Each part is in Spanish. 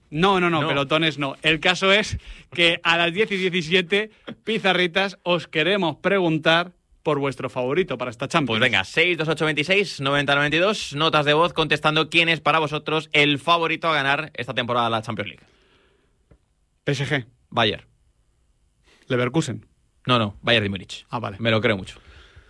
No, pelotones no. El caso es que a las 10 y 17, pizarritas, os queremos preguntar por vuestro favorito para esta Champions. Pues venga, 62826-9092, notas de voz contestando quién es para vosotros el favorito a ganar esta temporada la Champions League. PSG. Bayern. Leverkusen. No, Bayern de Múnich. Ah, vale. Me lo creo mucho.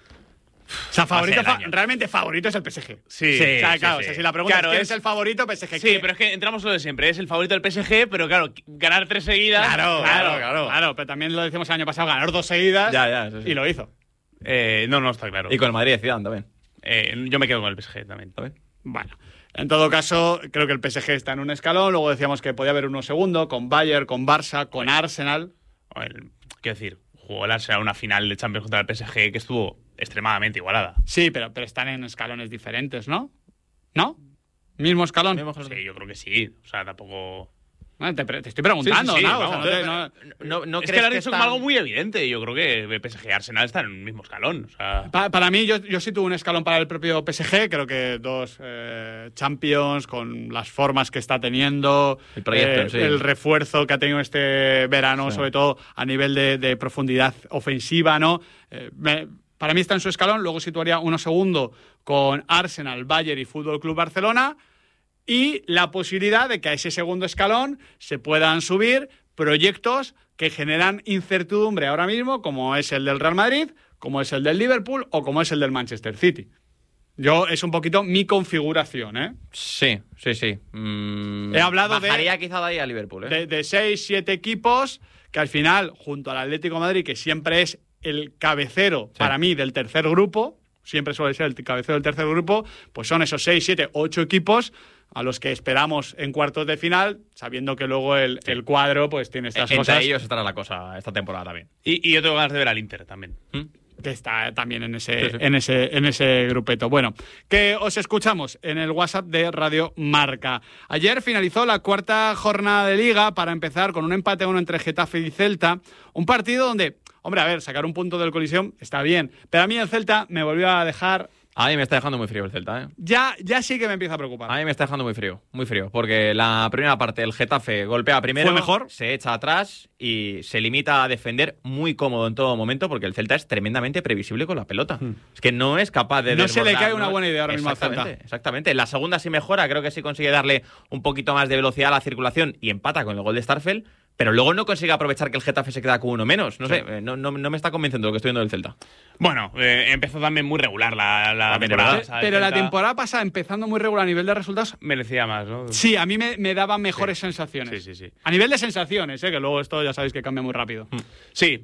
O sea, realmente favorito es el PSG. Sí. O sea, claro, sí. O sea, si la pregunta Claro, es quién es el favorito, PSG. Sí, pero es que entramos lo de siempre. Es el favorito del PSG, pero claro, ganar 3 seguidas. Claro, pero también lo decimos el año pasado, ganar 2 seguidas Ya, sí. y lo hizo. No, está claro. Y con el Madrid de Zidane también. Yo me quedo con el PSG también. Bueno, en todo caso, creo que el PSG está en un escalón. Luego decíamos que podía haber uno segundo, con Bayern, con Barça, con Arsenal. Quiero decir, jugó el Arsenal una final de Champions contra el PSG que estuvo extremadamente igualada. Sí, pero están en escalones diferentes, ¿no? ¿No? ¿Mismo escalón? Sí, yo creo que sí. O sea, tampoco... Bueno, te estoy preguntando, Sí, ¿no? vamos, O sea, No es crees que lo has dicho está... como algo muy evidente. Yo creo que PSG y Arsenal están en el mismo escalón. O sea... Para mí, yo sí tuve un escalón para el propio PSG. Creo que 2 Champions con las formas que está teniendo, El proyecto, sí. el refuerzo que ha tenido este verano, sobre todo a nivel de profundidad ofensiva, ¿no? Para mí está en su escalón. Luego situaría uno segundo con Arsenal, Bayern y Fútbol Club Barcelona. Y la posibilidad de que a ese segundo escalón se puedan subir proyectos que generan incertidumbre ahora mismo, como es el del Real Madrid, como es el del Liverpool o como es el del Manchester City. Es un poquito mi configuración, ¿eh? Sí. He hablado bajaría quizá de ahí a Liverpool, ¿eh? de 6-7 equipos que al final, junto al Atlético de Madrid, que siempre es el cabecero para mí del tercer grupo, siempre suele ser el cabecero del tercer grupo, pues son esos 6, 7, 8 equipos a los que esperamos en cuartos de final, sabiendo que luego el cuadro pues tiene estas cosas. Entre ellos estará la cosa esta temporada también. Y yo tengo ganas de ver al Inter también. Que está también en ese grupeto. Bueno, que os escuchamos en el WhatsApp de Radio Marca. Ayer finalizó la cuarta jornada de Liga para empezar con un empate a 1 entre Getafe y Celta. Un partido donde, hombre, a ver, sacar un punto del Coliseum está bien, pero a mí el Celta me volvió a dejar... A mí me está dejando muy frío el Celta, ¿eh? Ya sí que me empieza a preocupar. A mí me está dejando muy frío, porque la primera parte el Getafe golpea primero, ¿Fue mejor? Se echa atrás y se limita a defender muy cómodo en todo momento, porque el Celta es tremendamente previsible con la pelota. Es que no es capaz de No se le cae una buena idea ahora mismo al Celta. Exactamente. La segunda sí mejora, creo que sí consigue darle un poquito más de velocidad a la circulación y empata con el gol de Starfel, pero luego no consigue aprovechar que el Getafe se queda con uno menos. No sé, no me está convenciendo lo que estoy viendo del Celta. Bueno, empezó también muy regular la temporada. Pero la temporada pasada, empezando muy regular a nivel de resultados, merecía más, ¿no? Sí, a mí me daba mejores sensaciones. Sí. A nivel de sensaciones, que luego esto ya sabéis que cambia muy rápido. Sí,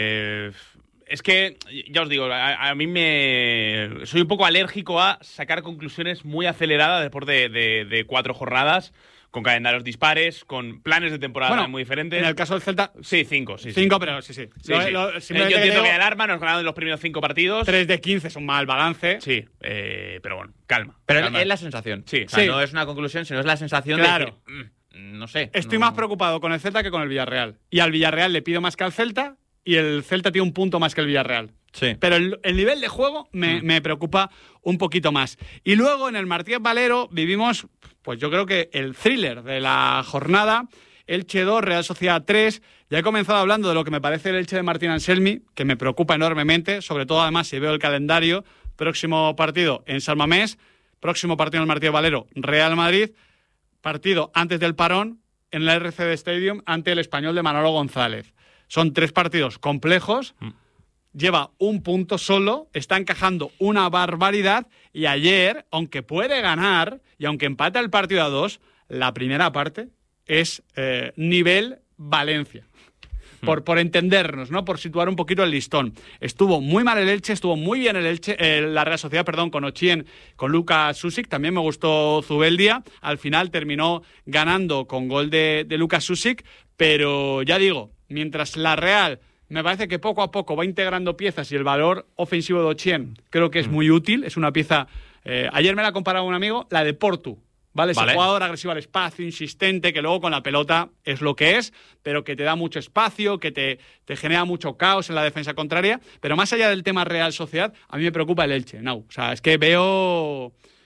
es que, ya os digo, a mí soy un poco alérgico a sacar conclusiones muy aceleradas después de 4 jornadas, con calendarios dispares, con planes de temporada muy diferentes. En el caso del Celta... Sí, 5. Sí. 5, pero sí. Yo entiendo que alarma, nos ganaron los primeros 5 partidos. 3 de 15 es un mal balance. Sí, pero bueno, calma. Pero es la sensación. Sí. O sea, no es una conclusión, sino es la sensación de decir, no sé. Estoy más preocupado con el Celta que con el Villarreal. Y al Villarreal le pido más que al Celta, y el Celta tiene un punto más que el Villarreal. Sí. Pero el nivel de juego me preocupa un poquito más. Y luego en el Martínez Valero vivimos, pues yo creo que el thriller de la jornada, Elche 2, Real Sociedad 3. Ya he comenzado hablando de lo que me parece el Elche de Martín Anselmi, que me preocupa enormemente, sobre todo además si veo el calendario. Próximo partido en San Mamés, próximo partido en el Martínez Valero, Real Madrid, partido antes del parón en el RCD Stadium ante el Español de Manolo González. Son 3 partidos complejos. Lleva un punto solo, está encajando una barbaridad y ayer, aunque puede ganar y aunque empate el partido a 2, la primera parte es nivel Valencia. Por entendernos, ¿no? Por situar un poquito el listón. Estuvo muy mal el Elche, estuvo muy bien el Elche, la Real Sociedad, con Ochien, con Lucas Susic. También me gustó Zubeldia. Al final terminó ganando con gol de Lucas Susic, pero ya digo, mientras la Real me parece que poco a poco va integrando piezas y el valor ofensivo de Ochien creo que es muy útil, es una pieza... ayer me la comparaba un amigo, la de Portu. ¿Vale? Ese jugador agresivo al espacio, insistente, que luego con la pelota es lo que es, pero que te da mucho espacio, que te genera mucho caos en la defensa contraria. Pero más allá del tema Real Sociedad, a mí me preocupa el Elche, no. O sea, es que veo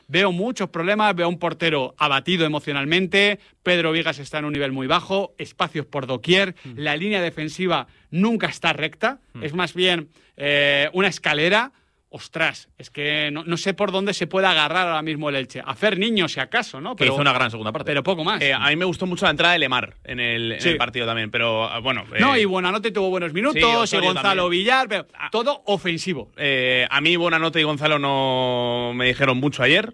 veo muchos problemas, veo a un portero abatido emocionalmente, Pedro Vigas está en un nivel muy bajo, espacios por doquier, la línea defensiva nunca está recta, es más bien una escalera. Ostras, es que no sé por dónde se puede agarrar ahora mismo el Elche. A Fer Niño, si acaso, ¿no? Pero hizo una gran segunda parte. Pero poco más. A mí me gustó mucho la entrada de Lemar en el partido también, pero bueno. No, y Buonanotte tuvo buenos minutos, y Gonzalo también. Villar, pero todo ofensivo. A mí Buonanotte y Gonzalo no me dijeron mucho ayer.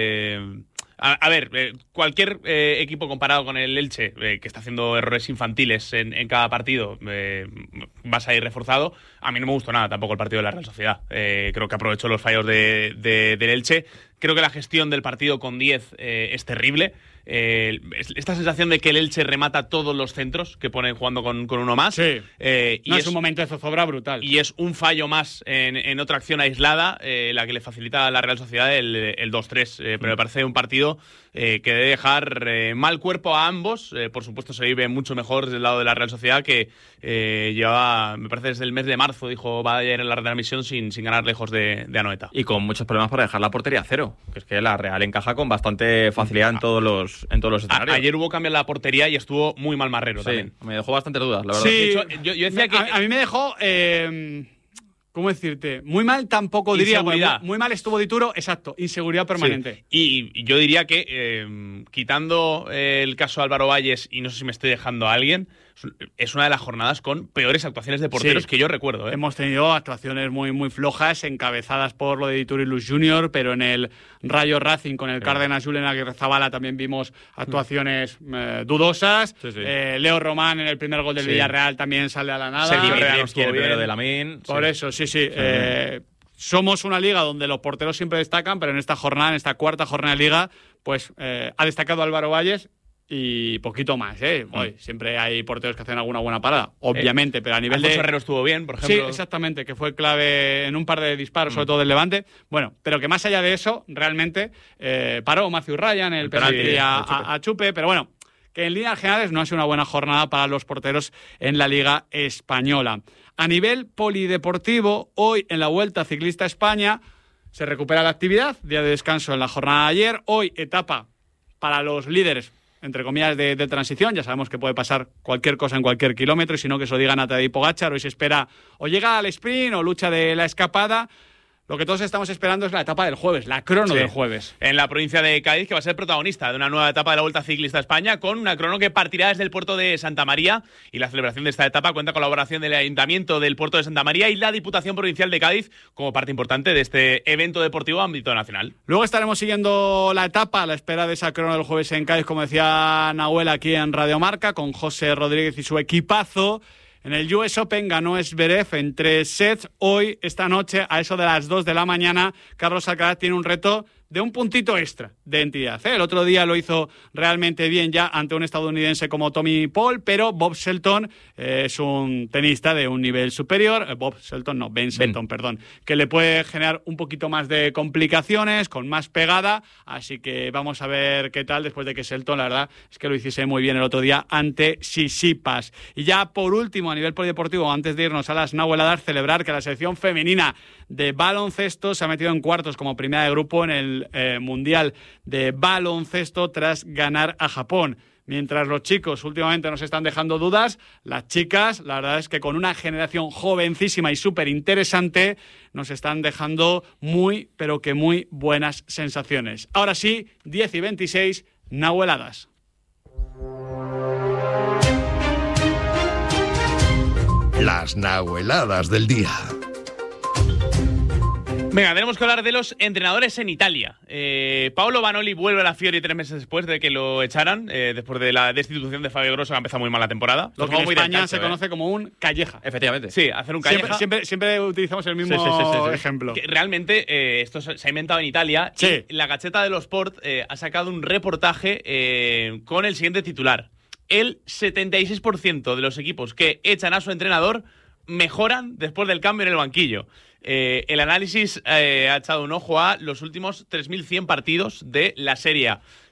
A ver, cualquier equipo comparado con el Elche, que está haciendo errores infantiles en cada partido, vas a ir reforzado. A mí no me gustó nada tampoco el partido de la Real Sociedad. Creo que aprovechó los fallos del Elche. Creo que la gestión del partido con 10 es terrible. Esta sensación de que el Elche remata todos los centros que ponen jugando con uno más. Sí. Y es un momento de zozobra brutal. Y es un fallo más en otra acción aislada, la que le facilita a la Real Sociedad el 2-3. Pero me parece un partido que debe dejar mal cuerpo a ambos. Por supuesto, se vive mucho mejor desde el lado de la Real Sociedad, que llevaba, me parece, desde el mes de marzo, dijo, va a ir en la retransmisión sin ganar lejos de Anoeta. Y con muchos problemas para dejar la portería a cero. Que es que la Real encaja con bastante facilidad en todos los escenarios. Ayer hubo cambio en la portería y estuvo muy mal Marrero también. Me dejó bastantes dudas, la verdad. Sí, de hecho, yo decía que a mí me dejó... ¿cómo decirte? Muy mal tampoco diría. Muy mal estuvo Dituro, exacto, inseguridad permanente. Sí. Y yo diría que, quitando el caso Álvaro Valles, y no sé si me estoy dejando a alguien, es una de las jornadas con peores actuaciones de porteros que yo recuerdo. Hemos tenido actuaciones muy, muy flojas, encabezadas por lo de Dituro y Luz Junior, pero en el Rayo Racing con el Cárdenas Julen Aguirrezabala también vimos actuaciones dudosas. Sí. Leo Román en el primer gol del Villarreal también sale a la nada. Sergio Reanovski en el primero de Lamine. Por eso, sí. Somos una liga donde los porteros siempre destacan, pero en esta jornada, en esta cuarta jornada de liga, pues ha destacado Álvaro Valles y poquito más, Hoy siempre hay porteros que hacen alguna buena parada, obviamente, pero a nivel Alfonso Herrero estuvo bien, por ejemplo. Sí, exactamente, que fue clave en un par de disparos, sobre todo del Levante. Bueno, pero que más allá de eso, realmente paró Matthew Ryan el penalti a Chupe, pero bueno, que en líneas generales no ha sido una buena jornada para los porteros en la Liga Española. A nivel polideportivo, hoy en la Vuelta Ciclista España se recupera la actividad, día de descanso en la jornada de ayer. Hoy etapa para los líderes, entre comillas, de transición. Ya sabemos que puede pasar cualquier cosa en cualquier kilómetro, y si no, que eso digan a Tadej Pogačar. Hoy se espera o llega al sprint o lucha de la escapada. Lo que todos estamos esperando es la etapa del jueves, la crono del jueves. En la provincia de Cádiz, que va a ser protagonista de una nueva etapa de la Vuelta Ciclista España, con una crono que partirá desde el puerto de Santa María. Y la celebración de esta etapa cuenta con la colaboración del Ayuntamiento del puerto de Santa María y la Diputación Provincial de Cádiz como parte importante de este evento deportivo a ámbito nacional. Luego estaremos siguiendo la etapa a la espera de esa crono del jueves en Cádiz, como decía Nahuel aquí en Radio Marca, con José Rodríguez y su equipazo. En el US Open ganó Zverev en 3 sets. Hoy, esta noche, a eso de las 2 de la mañana, Carlos Alcaraz tiene un reto de un puntito extra de entidad. El otro día lo hizo realmente bien ya ante un estadounidense como Tommy Paul, pero Bob Shelton es un tenista de un nivel superior. Ben Shelton, perdón, que le puede generar un poquito más de complicaciones, con más pegada, así que vamos a ver qué tal después de que Shelton, la verdad, es que lo hiciese muy bien el otro día ante Tsitsipas. Y ya por último, a nivel polideportivo, antes de irnos a las Nahueladas, celebrar que la selección femenina de baloncesto se ha metido en cuartos como primera de grupo en el Mundial de Baloncesto tras ganar a Japón. Mientras los chicos últimamente nos están dejando dudas, las chicas, la verdad es que con una generación jovencísima y súper interesante, nos están dejando muy, pero que muy buenas sensaciones. Ahora sí, 10 y 26, Nahueladas. Las Nahueladas del día. Venga, tenemos que hablar de los entrenadores en Italia. Paolo Vanoli vuelve a la Fiori 3 meses después de que lo echaran, después de la destitución de Fabio Grosso, que ha empezado muy mal la temporada. Lo que en España se conoce como un calleja. Efectivamente. Sí, hacer un calleja. Siempre utilizamos el mismo ejemplo. Que realmente esto se ha inventado en Italia. Sí. Y la Gazzetta dello Sport ha sacado un reportaje con el siguiente titular. El 76% de los equipos que echan a su entrenador mejoran después del cambio en el banquillo. El análisis ha echado un ojo a los últimos 3.100 partidos de la Serie A.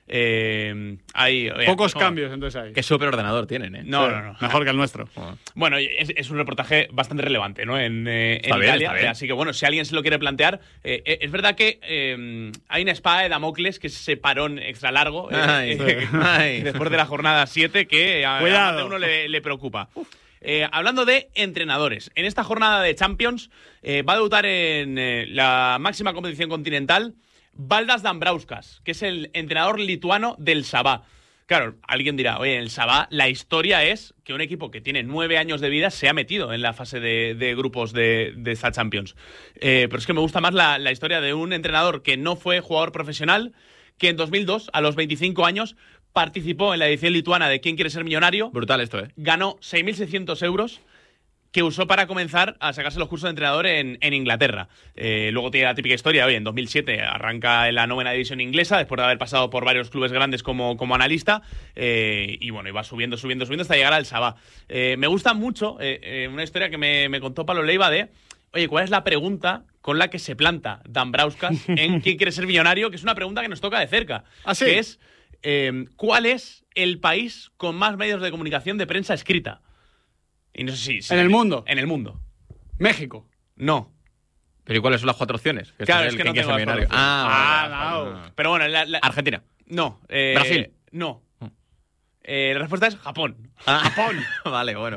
Pocos cambios, entonces ahí. Qué superordenador tienen, ¿eh? No. Mejor que el nuestro. Bueno, es un reportaje bastante relevante, ¿no? En Está Italia. bien. Así que, bueno, si alguien se lo quiere plantear, es verdad que hay una espada de Damocles, que es ese parón extra largo después de la jornada 7, que a más de uno le preocupa. Hablando de entrenadores, en esta jornada de Champions va a debutar en la máxima competición continental Valdas Dambrauskas, que es el entrenador lituano del Sabah. Claro, alguien dirá, oye, en el Sabah la historia es que un equipo que tiene 9 años de vida se ha metido en la fase de grupos de esta Champions. Pero es que me gusta más la historia de un entrenador que no fue jugador profesional, que en 2002, a los 25 años, participó en la edición lituana de ¿Quién quiere ser millonario? Brutal esto, ¿eh? Ganó 6.600 euros que usó para comenzar a sacarse los cursos de entrenador en Inglaterra. Luego tiene la típica historia, oye, en 2007 arranca en la 9ª división inglesa, después de haber pasado por varios clubes grandes como analista, y bueno, iba subiendo hasta llegar al Sabah. Me gusta mucho una historia que me contó Pablo Leiva de, oye, ¿cuál es la pregunta con la que se planta Dambrauskas en ¿Quién quiere ser millonario? Que es una pregunta que nos toca de cerca. ¿Ah, sí? Que es, ¿cuál es el país con más medios de comunicación de prensa escrita? Y no sé si ¿En el mundo? En el mundo. México. No. ¿Pero y cules son las 4 opciones? Claro, es que no tengo las millonario. no. Pero bueno, Argentina. No. Brasil. No. La respuesta es Japón. Japón. Vale, bueno.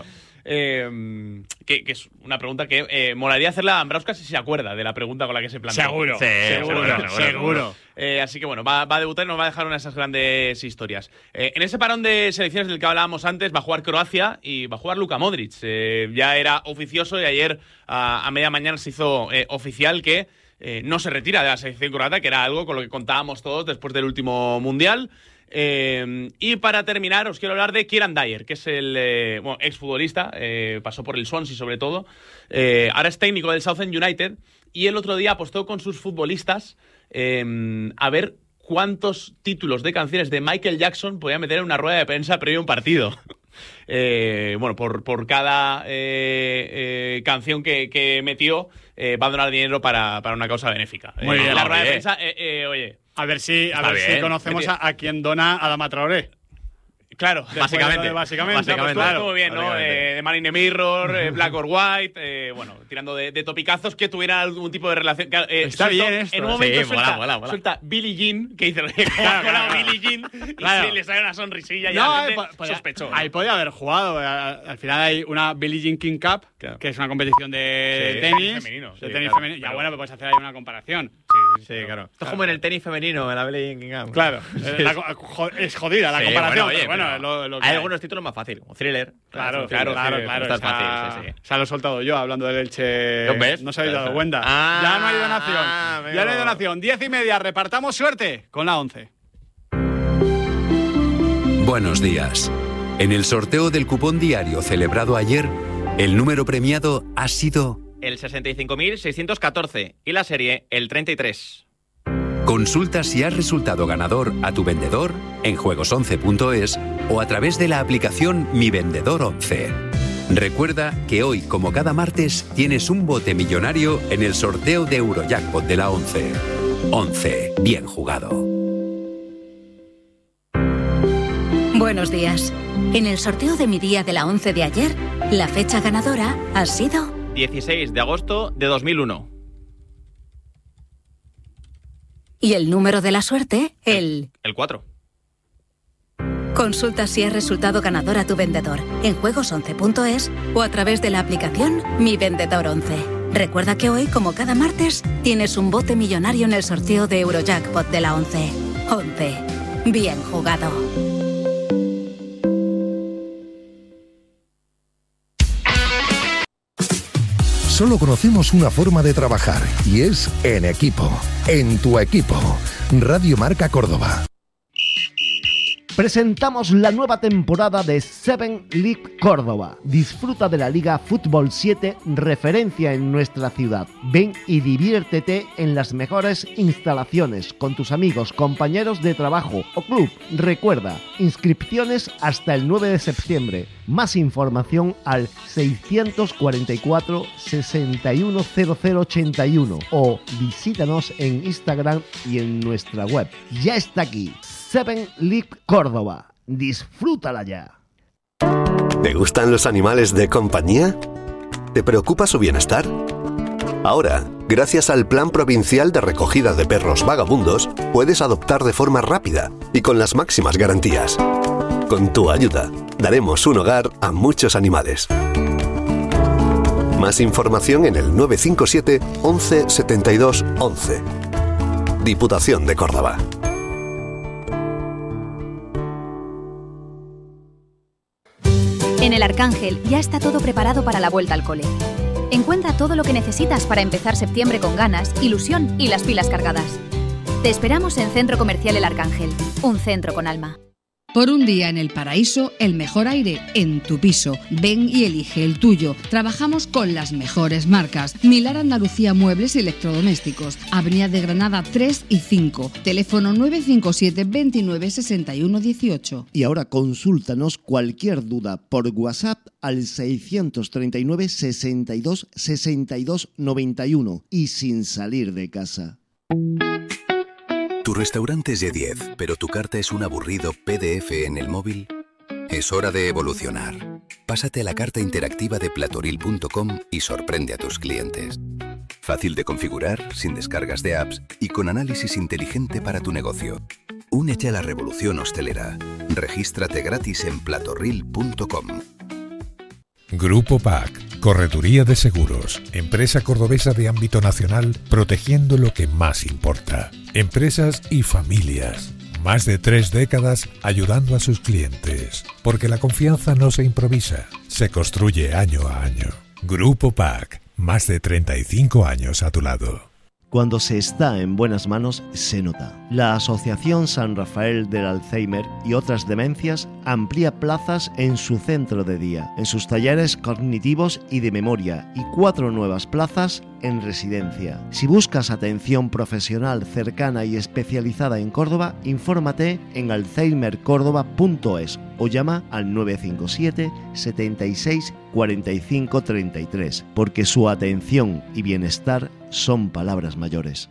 Que es una pregunta que molaría hacerla a Dambrauskas si se acuerda de la pregunta con la que se plantea. Seguro. Seguro. Así que bueno, va a debutar y nos va a dejar una de esas grandes historias. En ese parón de selecciones del que hablábamos antes va a jugar Croacia y va a jugar Luka Modric. Ya era oficioso y ayer a media mañana se hizo oficial que no se retira de la selección croata, que era algo con lo que contábamos todos después del último Mundial. Y para terminar os quiero hablar de Kieran Dyer, que es el exfutbolista, pasó por el Swansea sobre todo, ahora es técnico del Southend United, y el otro día apostó con sus futbolistas a ver cuántos títulos de canciones de Michael Jackson podía meter en una rueda de prensa previo a un partido. Por cada canción que metió va a donar dinero para una causa benéfica. Muy bien, la rueda de prensa, oye... A ver si conocemos a quien dona Adama Traoré. Claro, Básicamente, claro. Muy bien, ¿no? The Man in the Mirror, Black or White, bueno, tirando de topicazos que tuvieran algún tipo de relación. Claro, está bien esto. En un momento mola. suelta Billie Jean, que dice, Coca-Cola Billie Jean, y se le sale una sonrisilla y la gente sospechó. Ahí podía haber jugado. Al final hay una Billie Jean King Cup, que es una competición de tenis femenino. Ya bueno, pues puedes hacer ahí una comparación. Sí, claro. Esto es como en el tenis femenino, en la Billie Jean King Cup. Claro, es jodida la comparación. Bueno, hay algunos títulos más fáciles, como Thriller. Claro. Está fácil, sí. Se lo he soltado yo hablando del Elche. ¿Lo ves? No se habéis dado cuenta. Ya no hay donación. Ya no hay donación. 10:30, repartamos suerte con la 11. Buenos días. En el sorteo del cupón diario celebrado ayer, el número premiado ha sido el 65.614 y la serie el 33. Consulta si has resultado ganador a tu vendedor en juegos11.es o a través de la aplicación Mi Vendedor 11. Recuerda que hoy, como cada martes, tienes un bote millonario en el sorteo de Eurojackpot de la 11. 11. Bien jugado. Buenos días. En el sorteo de mi día de la 11 de ayer, la fecha ganadora ha sido 16 de agosto de 2001. Y el número de la suerte, el 4. Consulta si has resultado ganador a tu vendedor en juegos11.es o a través de la aplicación Mi Vendedor 11. Recuerda que hoy, como cada martes, tienes un bote millonario en el sorteo de Eurojackpot de la 11. 11. Bien jugado. Solo conocemos una forma de trabajar y es en equipo. En tu equipo. Radio Marca Córdoba. Presentamos la nueva temporada de 7 League Córdoba. Disfruta de la Liga Fútbol 7, referencia en nuestra ciudad. Ven y diviértete en las mejores instalaciones con tus amigos, compañeros de trabajo o club. Recuerda, inscripciones hasta el 9 de septiembre. Más información al 644 610081 o visítanos en Instagram y en nuestra web. Ya está aquí. Seven League Córdoba. Disfrútala ya. ¿Te gustan los animales de compañía? ¿Te preocupa su bienestar? Ahora, gracias al Plan Provincial de Recogida de Perros Vagabundos, puedes adoptar de forma rápida y con las máximas garantías. Con tu ayuda, daremos un hogar a muchos animales. Más información en el 957 11 72 11. Diputación de Córdoba. En el Arcángel ya está todo preparado para la vuelta al cole. Encuentra todo lo que necesitas para empezar septiembre con ganas, ilusión y las pilas cargadas. Te esperamos en Centro Comercial El Arcángel, un centro con alma. Por un día en el paraíso, el mejor aire en tu piso. Ven y elige el tuyo. Trabajamos con las mejores marcas. Milar Andalucía Muebles y Electrodomésticos. Avenida de Granada 3 y 5. Teléfono 957 29 61 18. Y ahora consúltanos cualquier duda por WhatsApp al 639 62 62 91 y sin salir de casa. ¿Tu restaurante es de 10, pero tu carta es un aburrido PDF en el móvil? Es hora de evolucionar. Pásate a la carta interactiva de platoril.com y sorprende a tus clientes. Fácil de configurar, sin descargas de apps y con análisis inteligente para tu negocio. Únete a la revolución hostelera. Regístrate gratis en platoril.com. Grupo PAC, Correduría de Seguros, empresa cordobesa de ámbito nacional, protegiendo lo que más importa. Empresas y familias. Más de 3 décadas ayudando a sus clientes. Porque la confianza no se improvisa, se construye año a año. Grupo PAC, más de 35 años a tu lado. Cuando se está en buenas manos, se nota. La Asociación San Rafael del Alzheimer y otras demencias amplía plazas en su centro de día, en sus talleres cognitivos y de memoria, y 4 nuevas plazas en residencia. Si buscas atención profesional cercana y especializada en Córdoba, infórmate en alzheimercordoba.es o llama al 957 76 45 33, porque su atención y bienestar son palabras mayores.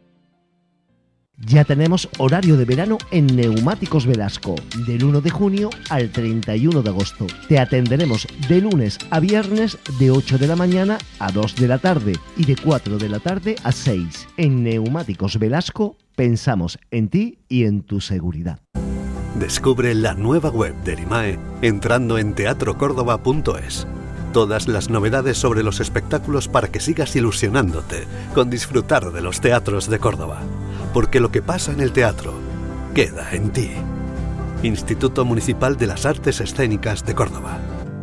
Ya tenemos horario de verano en Neumáticos Velasco, del 1 de junio al 31 de agosto. Te atenderemos de lunes a viernes de 8 de la mañana a 2 de la tarde y de 4 de la tarde a 6. En Neumáticos Velasco pensamos en ti y en tu seguridad. Descubre la nueva web del IMAE entrando en teatrocórdoba.es. Todas las novedades sobre los espectáculos para que sigas ilusionándote con disfrutar de los teatros de Córdoba. Porque lo que pasa en el teatro queda en ti. Instituto Municipal de las Artes Escénicas de Córdoba.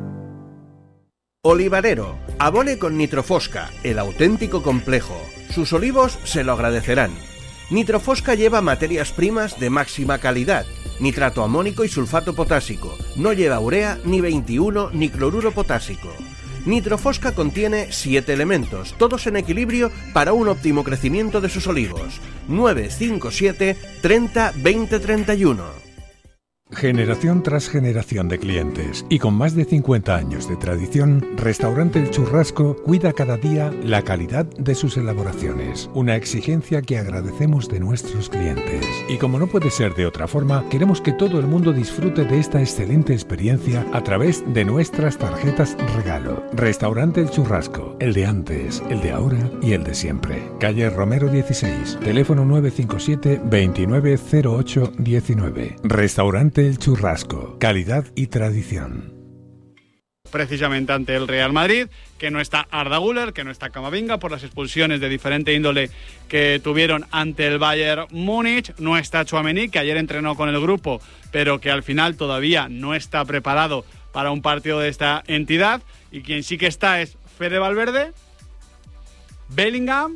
Olivarero, abone con Nitrofosca, el auténtico complejo. Sus olivos se lo agradecerán. Nitrofosca lleva materias primas de máxima calidad, nitrato amónico y sulfato potásico. No lleva urea, ni 21, ni cloruro potásico. Nitrofosca contiene 7 elementos, todos en equilibrio para un óptimo crecimiento de sus olivos. 957 30 20 31. Generación tras generación de clientes y con más de 50 años de tradición, Restaurante El Churrasco cuida cada día la calidad de sus elaboraciones, una exigencia que agradecemos de nuestros clientes. Y como no puede ser de otra forma, queremos que todo el mundo disfrute de esta excelente experiencia a través de nuestras tarjetas regalo. Restaurante El Churrasco, el de antes, el de ahora y el de siempre. Calle Romero 16, teléfono 957 2908 19. Restaurante El Churrasco, calidad y tradición. Precisamente ante el Real Madrid, que no está Arda Güler, que no está Camavinga por las expulsiones de diferente índole que tuvieron ante el Bayern Múnich, no está Tchouaméni, que ayer entrenó con el grupo, pero que al final todavía no está preparado para un partido de esta entidad, y quien sí que está es Fede Valverde, Bellingham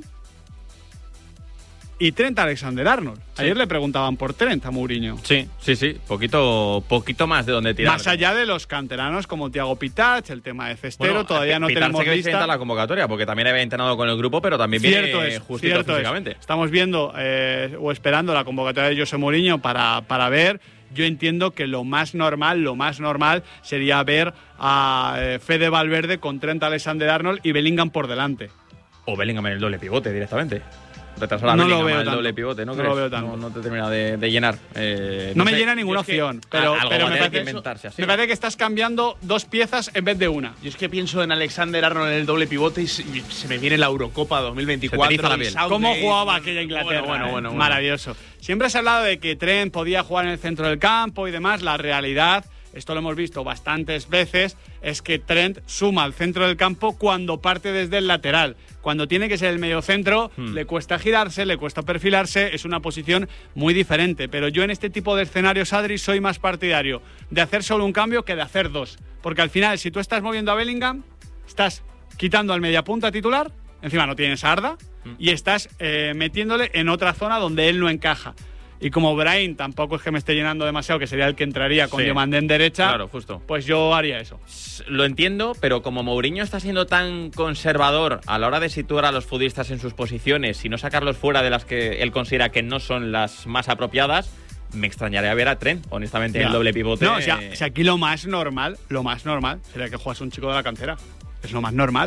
y Trent Alexander-Arnold. Sí. Ayer le preguntaban por Trent a Mourinho. Sí. Poquito más de donde tirar. Más allá de los canteranos como Thiago Pitach, el tema de Cestero, bueno, todavía no tenemos lista. Pitach se la convocatoria, porque también había entrenado con el grupo, pero también viene justito físicamente. Estamos viendo o esperando la convocatoria de José Mourinho para ver. Yo entiendo que lo más normal sería ver a Fede Valverde con Trent Alexander-Arnold y Bellingham por delante. O Bellingham en el doble pivote directamente. retrasar a No Bellingham lo veo el tanto. doble pivote, ¿no No crees? lo veo tanto. No te termina de llenar. No me sé, llena ninguna yo es que opción, pero algo me va a tener que parece, inventarse así. me parece que estás cambiando 2 piezas en vez de una. Yo es que pienso en Alexander Arnold en el doble pivote y se me viene la Eurocopa 2024. Se te eriza la y piel. Southgate. ¿Cómo jugaba aquella Inglaterra? Bueno. Maravilloso. Siempre se ha hablado de que Trent podía jugar en el centro del campo y demás. La realidad, esto lo hemos visto bastantes veces, es que Trent suma al centro del campo cuando parte desde el lateral. Cuando tiene que ser el mediocentro, le cuesta girarse, le cuesta perfilarse, es una posición muy diferente. Pero yo en este tipo de escenarios, Adri, soy más partidario de hacer solo un cambio que de hacer 2. Porque al final, si tú estás moviendo a Bellingham, estás quitando al mediapunta titular, encima no tienes a Arda, y estás metiéndole en otra zona donde él no encaja. Y como Brahim tampoco es que me esté llenando demasiado, que sería el que entraría con Sí. Diomandé en derecha, Claro, justo. pues yo haría eso. Lo entiendo, pero como Mourinho está siendo tan conservador a la hora de situar a los futbolistas en sus posiciones y no sacarlos fuera de las que él considera que no son las más apropiadas, me extrañaría ver a Trent, honestamente, en el doble pivote. No, si aquí lo más normal sería que juegas un chico de la cantera. Es lo más normal.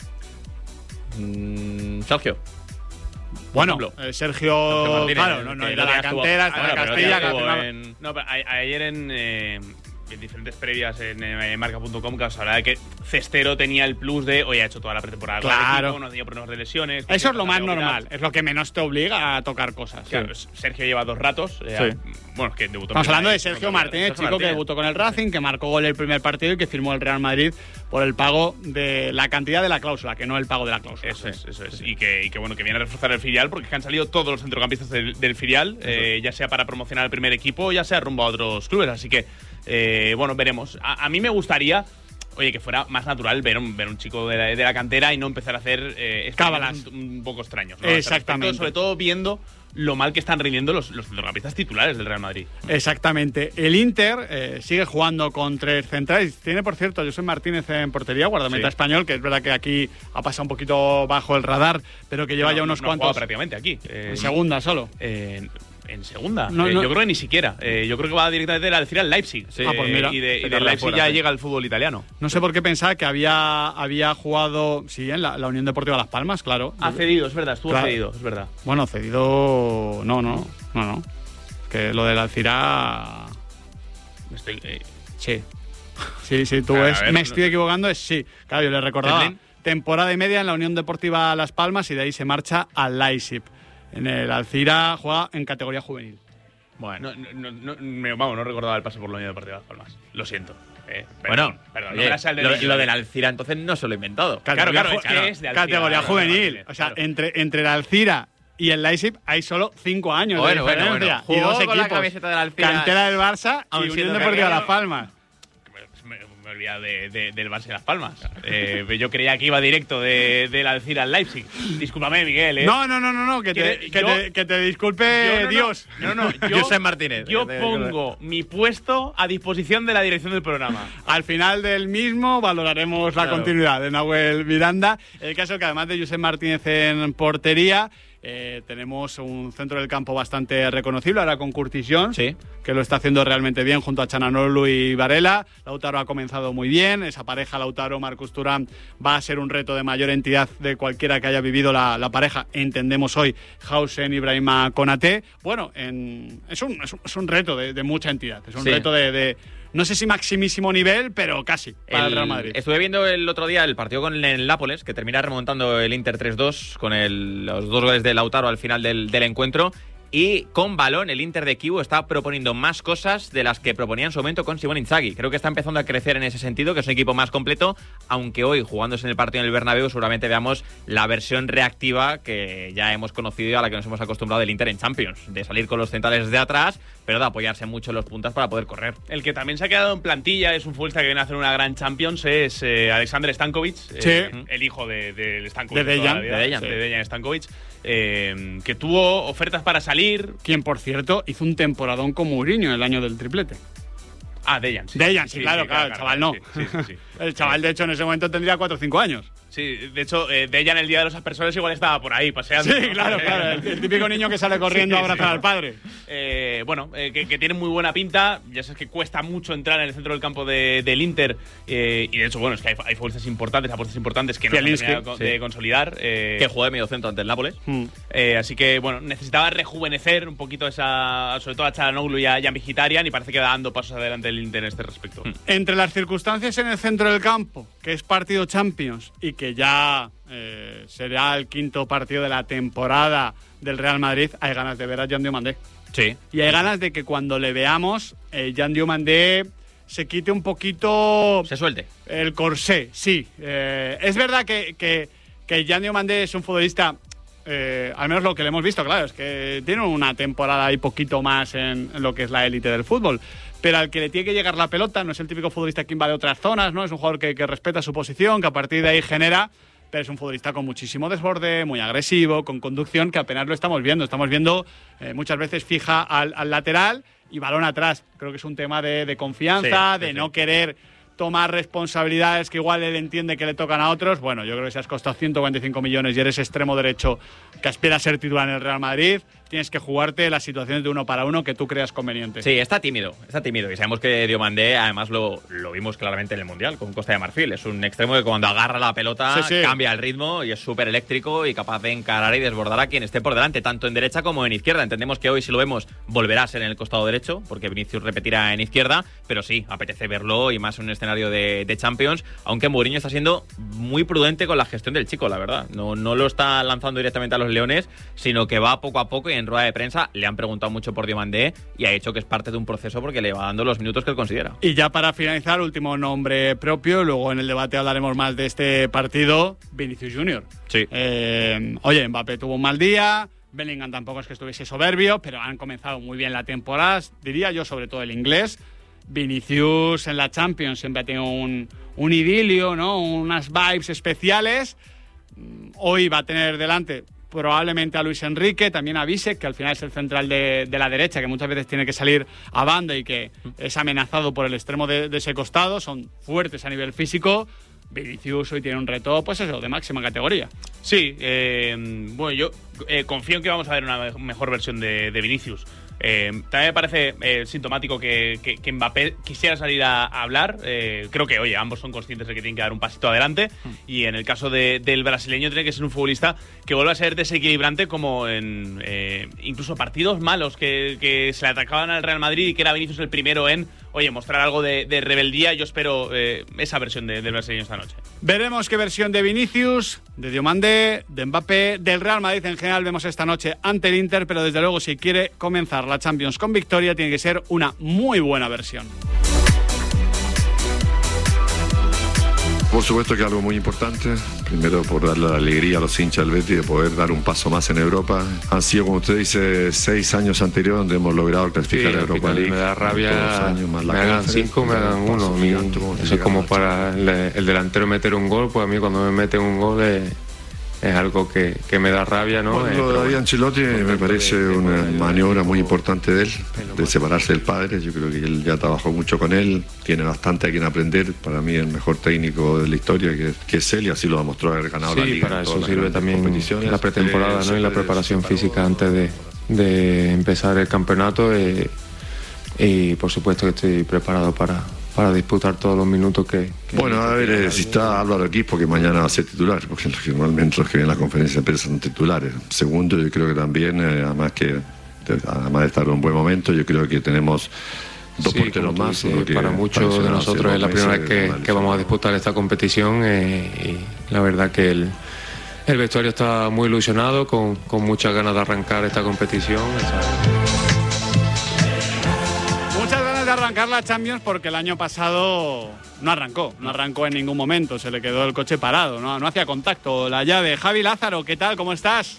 Sergio. Bueno, Por ejemplo. Sergio, Martínez, claro, no que era ya la estuvo- cantera, está bueno, en pero Castilla. ya que estuvo al final- en- No, pero ayer en diferentes previas en marca.com que os hablaba de que Cestero tenía el plus de hoy ha hecho toda la pretemporada con el Claro. equipo, no ha tenido problemas de lesiones. Eso es lo más Santiago Vidal. normal, es lo que menos te obliga a tocar cosas. Claro, Sergio lleva 2 ratos. Bueno, que debutó. Estamos hablando de Sergio Sergio Martínez, chico que debutó con el Racing, que marcó gol el primer partido y que firmó el Real Madrid por el pago de la cantidad de la cláusula, que no el pago de la cláusula. Eso es. Y que bueno, que viene a reforzar el filial porque han salido todos los centrocampistas del filial, ya sea para promocionar el primer equipo o ya sea rumbo a otros clubes. Así que, bueno, veremos. A mí me gustaría, oye, que fuera más natural ver un chico de la cantera y no empezar a hacer Cábalas. un poco extraños, ¿no? Exactamente. Sobre todo viendo lo mal que están rindiendo los centrocampistas titulares del Real Madrid. Exactamente. El Inter sigue jugando con 3 centrales. Tiene, por cierto, José Martínez en portería, guardameta Sí. español, que es verdad que aquí ha pasado un poquito bajo el radar, pero que lleva ya unos no ha cuantos. jugado prácticamente aquí. En segunda solo. En segunda. No. Yo creo que ni siquiera. Yo creo que va directamente de la Alcira al Leipzig. Ah, pues mira. Y del Petarla Leipzig fuera, ya sí. llega al fútbol italiano. No sé por qué pensaba que había jugado, sí, en la Unión Deportiva Las Palmas, claro. Ha cedido, es verdad, estuvo Claro. cedido, es verdad. Bueno, cedido. No. Que lo del Alcirá. Sí. Sí, tú A ves. ver, Me no- estoy equivocando, es sí. Claro, yo le recordaba. Berlín. Temporada y media en la Unión Deportiva Las Palmas y de ahí se marcha al Leipzig. En el Alcira juega en categoría juvenil. Bueno, no recordaba el paso por la Unión Deportiva Las Palmas. Lo siento. Bueno, perdón, no oye, me la sé al lo dedo. del Alcira entonces no se lo he inventado. Claro, Categoría es que es de Alcira, categoría claro, juvenil. claro, O sea, claro. entre el Alcira y el Leipzig hay solo 5 años Bueno, de diferencia. bueno. Y 2 Jugó con la equipos. camiseta del Alcira, Cantera del Barça aun y Unión siendo Deportiva pequeño. Las Palmas. Me he olvidado del Barça y Las Palmas. Yo creía que iba directo del Alcira al Leipzig. Discúlpame, Miguel. No, que te disculpe Dios. José Martínez. Yo pongo mi puesto a disposición de la dirección del programa. Al final del mismo valoraremos la Claro. continuidad de Nahuel Miranda. El caso es que además de José Martínez en portería, tenemos un centro del campo bastante reconocible, ahora con Curtis Jones, Sí. que lo está haciendo realmente bien junto a Chananolu y Varela. Lautaro ha comenzado muy bien, esa pareja Lautaro-Marcus Thuram va a ser un reto de mayor entidad de cualquiera que haya vivido la pareja, entendemos hoy, Hausen y Brahima Konaté. Bueno, es un reto de mucha entidad, es un Sí. reto de no sé si maximísimo nivel, pero casi, para el Real Madrid. Estuve viendo el otro día el partido con el Nápoles, que termina remontando el Inter 3-2 con los 2 goles de Lautaro al final del encuentro. Y con balón, el Inter de Kivu está proponiendo más cosas de las que proponía en su momento con Simone Inzaghi. Creo que está empezando a crecer en ese sentido, que es un equipo más completo, aunque hoy, jugándose en el partido en el Bernabéu, seguramente veamos la versión reactiva que ya hemos conocido y a la que nos hemos acostumbrado del Inter en Champions, de salir con los centrales de atrás, pero de apoyarse mucho en los puntas para poder correr. El que también se ha quedado en plantilla, es un futbolista que viene a hacer una gran Champions, es Alexander Stankovic, Sí. el hijo del Stankovic. De Dejan. toda la vida, De de Dejan Stankovic, que tuvo ofertas para salir. Quien, por cierto, hizo un temporadón con Mourinho el año del triplete. Ah, Dejan. Dejan, sí, claro, el chaval no. Sí. El chaval, de hecho, en ese momento tendría 4 o 5 años. Sí, de hecho, de ella en el Día de los Aspersores igual estaba por ahí paseando. Sí, claro, el típico niño que sale corriendo a abrazar al padre. Que tiene muy buena pinta. Ya sabes que cuesta mucho entrar en el centro del campo del Inter. Y de hecho, bueno, es que hay fuerzas importantes, apuestas importantes que no se han terminado de consolidar. Que juega de medio centro ante el Nápoles. Así que, bueno, necesitaba rejuvenecer un poquito sobre todo a Çalhanoğlu y a Mkhitaryan, y parece que va dando pasos adelante el Inter en este respecto. Entre las circunstancias en el centro del campo, que es partido Champions y que ya será el 5º partido de la temporada del Real Madrid, hay ganas de ver a Jean Diomandé. Sí. Y hay ganas de que cuando le veamos, Jean Diomandé se quite un poquito… Se suelte. El corsé, sí. Es verdad que Jean Diomandé es un futbolista… al menos lo que le hemos visto, claro, es que tiene una temporada y poquito más en lo que es la élite del fútbol. Pero al que le tiene que llegar la pelota, no es el típico futbolista que invade otras zonas, ¿no? Es un jugador que respeta su posición, que a partir de ahí genera, pero es un futbolista con muchísimo desborde, muy agresivo, con conducción, que apenas lo estamos viendo. Estamos viendo muchas veces fija al lateral y balón atrás. Creo que es un tema de confianza, de no querer tomar responsabilidades que igual él entiende que le tocan a otros. Bueno, yo creo que si has costado 125 millones y eres extremo derecho que aspira a ser titular en el Real Madrid, tienes que jugarte las situaciones de 1 para 1 que tú creas conveniente. Sí, está tímido. Y sabemos que Diomandé, además lo vimos claramente en el Mundial con Costa de Marfil. Es un extremo que cuando agarra la pelota cambia el ritmo y es súper eléctrico y capaz de encarar y desbordar a quien esté por delante, tanto en derecha como en izquierda. Entendemos que hoy, si lo vemos, volverá a ser en el costado derecho, porque Vinicius repetirá en izquierda, pero sí, apetece verlo y más en un escenario de Champions, aunque Mourinho está siendo muy prudente con la gestión del chico, la verdad. No lo está lanzando directamente a los leones, sino que va poco a poco, y en rueda de prensa le han preguntado mucho por Diomandé y ha dicho que es parte de un proceso porque le va dando los minutos que él considera. Y ya para finalizar, último nombre propio, luego en el debate hablaremos más de este partido, Vinicius Junior. Sí. Oye, Mbappé tuvo un mal día, Bellingham tampoco es que estuviese soberbio, pero han comenzado muy bien la temporada, diría yo, sobre todo el inglés. Vinicius en la Champions siempre ha tenido un idilio, ¿no? Unas vibes especiales. Hoy va a tener delante probablemente a Luis Enrique, también a Bisek, que al final es el central de la derecha, que muchas veces tiene que salir a banda y que es amenazado por el extremo de ese costado. Son fuertes a nivel físico. Vinicius hoy tiene un reto, pues eso, de máxima categoría. Sí, bueno, yo confío en que vamos a ver una mejor versión de Vinicius. También me parece sintomático que Mbappé quisiera salir a hablar. Creo que, oye, ambos son conscientes de que tienen que dar un pasito adelante. Y en el caso del brasileño, tiene que ser un futbolista que vuelva a ser desequilibrante, como en incluso partidos malos que se le atacaban al Real Madrid y que era Vinicius el primero en, oye, mostrar algo de rebeldía. Yo espero esa versión del brasileño esta noche. Veremos qué versión de Vinicius, de Diomandé, de Mbappé, del Real Madrid en general vemos esta noche ante el Inter, pero desde luego si quiere comenzar la Champions con victoria tiene que ser una muy buena versión. Por supuesto que es algo muy importante, primero por darle la alegría a los hinchas del Betis de poder dar un paso más en Europa. Han sido, como usted dice, 6 años anteriores donde hemos logrado clasificar a Europa League. Me da rabia, me hagan 5, me hagan 1. Eso es como para el delantero meter un gol, pues a mí cuando me meten un gol es algo que me da rabia, ¿no? Bueno, lo de David Ancelotti me parece una maniobra muy importante de él, de separarse del padre. Yo creo que él ya trabajó mucho con él, tiene bastante a quien aprender. Para mí el mejor técnico de la historia que es él, y así lo demostró haber ganado la Liga. Para eso sirve también la pretemporada, ¿no? Y la preparación física antes de empezar el campeonato. Y por supuesto que estoy preparado para disputar todos los minutos que bueno, a ver, si está Álvaro Quispo, que mañana va a ser titular, porque normalmente los que ven la conferencia de prensa son titulares. Segundo, yo creo que también, además de estar en un buen momento, yo creo que tenemos 2 porteros más. Para muchos de nosotros es la primera vez que vamos a disputar esta competición, y la verdad que el vestuario está muy ilusionado, con muchas ganas de arrancar esta competición. De arrancar la Champions, porque el año pasado no arrancó en ningún momento, se le quedó el coche parado, no hacía contacto la llave. Javi Lázaro, ¿qué tal? ¿Cómo estás?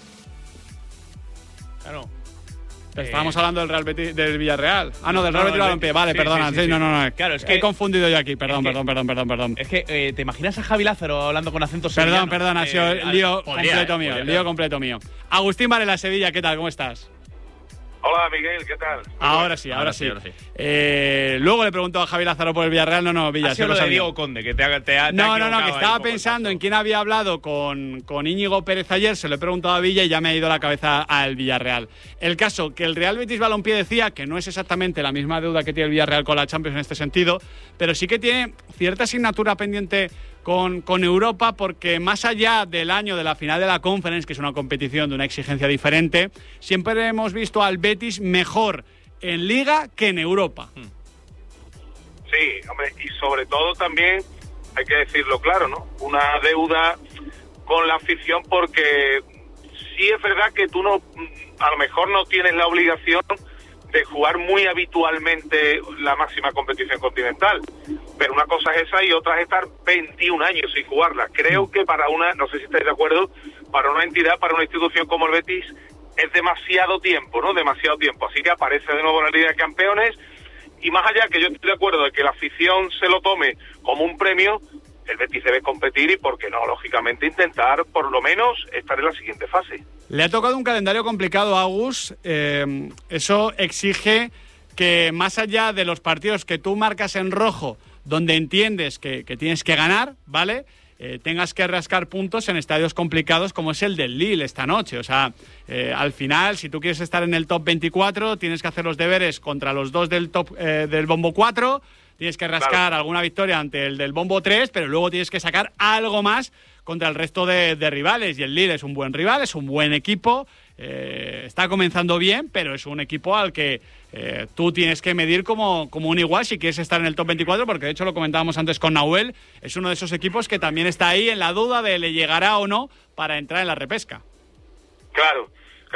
Claro. Estábamos hablando del Real Betis, del Villarreal. Ah, no, del Real Betis Balompié. Vale, sí, perdona. Sí. No. Claro, es que he confundido yo aquí. Perdón. Es que te imaginas a Javi Lázaro hablando con acento sevillano. Perdón, ha sido lío completo mío. Agustín Varela, Sevilla, ¿qué tal? ¿Cómo estás? Hola, Miguel, ¿qué tal? Ahora sí. Luego le preguntó a Javi Lázaro por el Villarreal. No, Villa. Ha sido lo de Diego Conde, que te ha No, que estaba pensando en quién había hablado con Íñigo Pérez ayer. Se lo he preguntado a Villa y ya me ha ido la cabeza al Villarreal. El caso, que el Real Betis Balompié decía que no es exactamente la misma deuda que tiene el Villarreal con la Champions en este sentido, pero sí que tiene cierta asignatura pendiente con Europa, porque más allá del año de la final de la Conference, que es una competición de una exigencia diferente, siempre hemos visto al Betis mejor en Liga que en Europa. Sí, hombre, y sobre todo también, hay que decirlo claro, ¿no? Una deuda con la afición, porque sí es verdad que tú no, a lo mejor no tienes la obligación de jugar muy habitualmente la máxima competición continental, pero una cosa es esa y otra es estar 21 años sin jugarla. Creo que para una, no sé si estáis de acuerdo, para una entidad, para una institución como el Betis, es demasiado tiempo, ¿no? Demasiado tiempo. Así que aparece de nuevo la Liga de Campeones, y más allá que yo estoy de acuerdo de que la afición se lo tome como un premio, el Betis debe competir y, por qué no, lógicamente, intentar por lo menos estar en la siguiente fase. Le ha tocado un calendario complicado a Agus. Eso exige que, más allá de los partidos que tú marcas en rojo, donde entiendes que tienes que ganar, ¿vale?, tengas que rascar puntos en estadios complicados como es el del Lille esta noche. O sea, al final, si tú quieres estar en el top 24, tienes que hacer los deberes contra los dos del top del bombo 4, tienes que rascar alguna victoria ante el del bombo 3, pero luego tienes que sacar algo más contra el resto de rivales. Y el Lille es un buen rival, es un buen equipo, está comenzando bien, pero es un equipo al que tú tienes que medir como un igual si quieres estar en el top 24, porque de hecho lo comentábamos antes con Nahuel, es uno de esos equipos que también está ahí en la duda de le llegará o no para entrar en la repesca. Claro.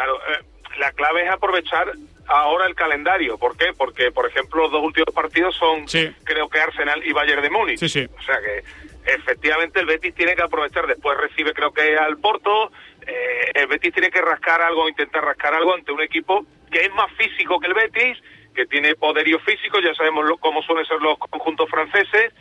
La clave es aprovechar ahora el calendario. ¿Por qué? Porque, por ejemplo, los dos últimos partidos son, creo que Arsenal y Bayern de Múnich. Sí. O sea que, efectivamente, el Betis tiene que aprovechar. Después recibe, creo que al Porto. El Betis tiene que intentar rascar algo ante un equipo que es más físico que el Betis, que tiene poderío físico. Ya sabemos cómo suelen ser los conjuntos franceses,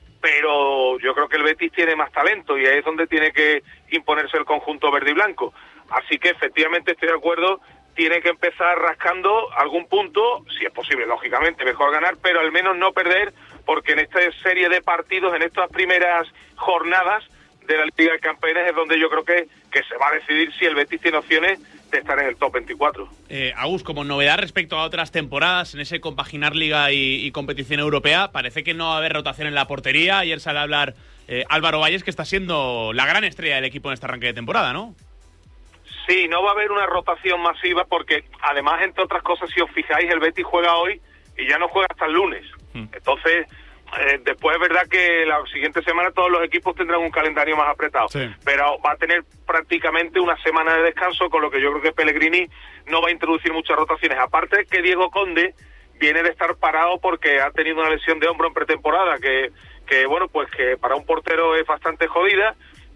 pero yo creo que el Betis tiene más talento y ahí es donde tiene que imponerse el conjunto verde y blanco. Así que, efectivamente, estoy de acuerdo, tiene que empezar rascando algún punto, si es posible, lógicamente, mejor ganar, pero al menos no perder, porque en esta serie de partidos, en estas primeras jornadas de la Liga de Campeones, es donde yo creo que se va a decidir si el Betis tiene opciones de estar en el top 24. Agus, como novedad respecto a otras temporadas, en ese compaginar Liga y competición europea, parece que no va a haber rotación en la portería. Ayer sale a hablar Álvaro Valles, que está siendo la gran estrella del equipo en este arranque de temporada, ¿no? Sí, no va a haber una rotación masiva porque, además, entre otras cosas, si os fijáis, el Betis juega hoy y ya no juega hasta el lunes. Entonces, después es verdad que la siguiente semana todos los equipos tendrán un calendario más apretado, pero va a tener prácticamente una semana de descanso, con lo que yo creo que Pellegrini no va a introducir muchas rotaciones. Aparte que Diego Conde viene de estar parado porque ha tenido una lesión de hombro en pretemporada, que bueno, pues que para un portero es bastante jodida.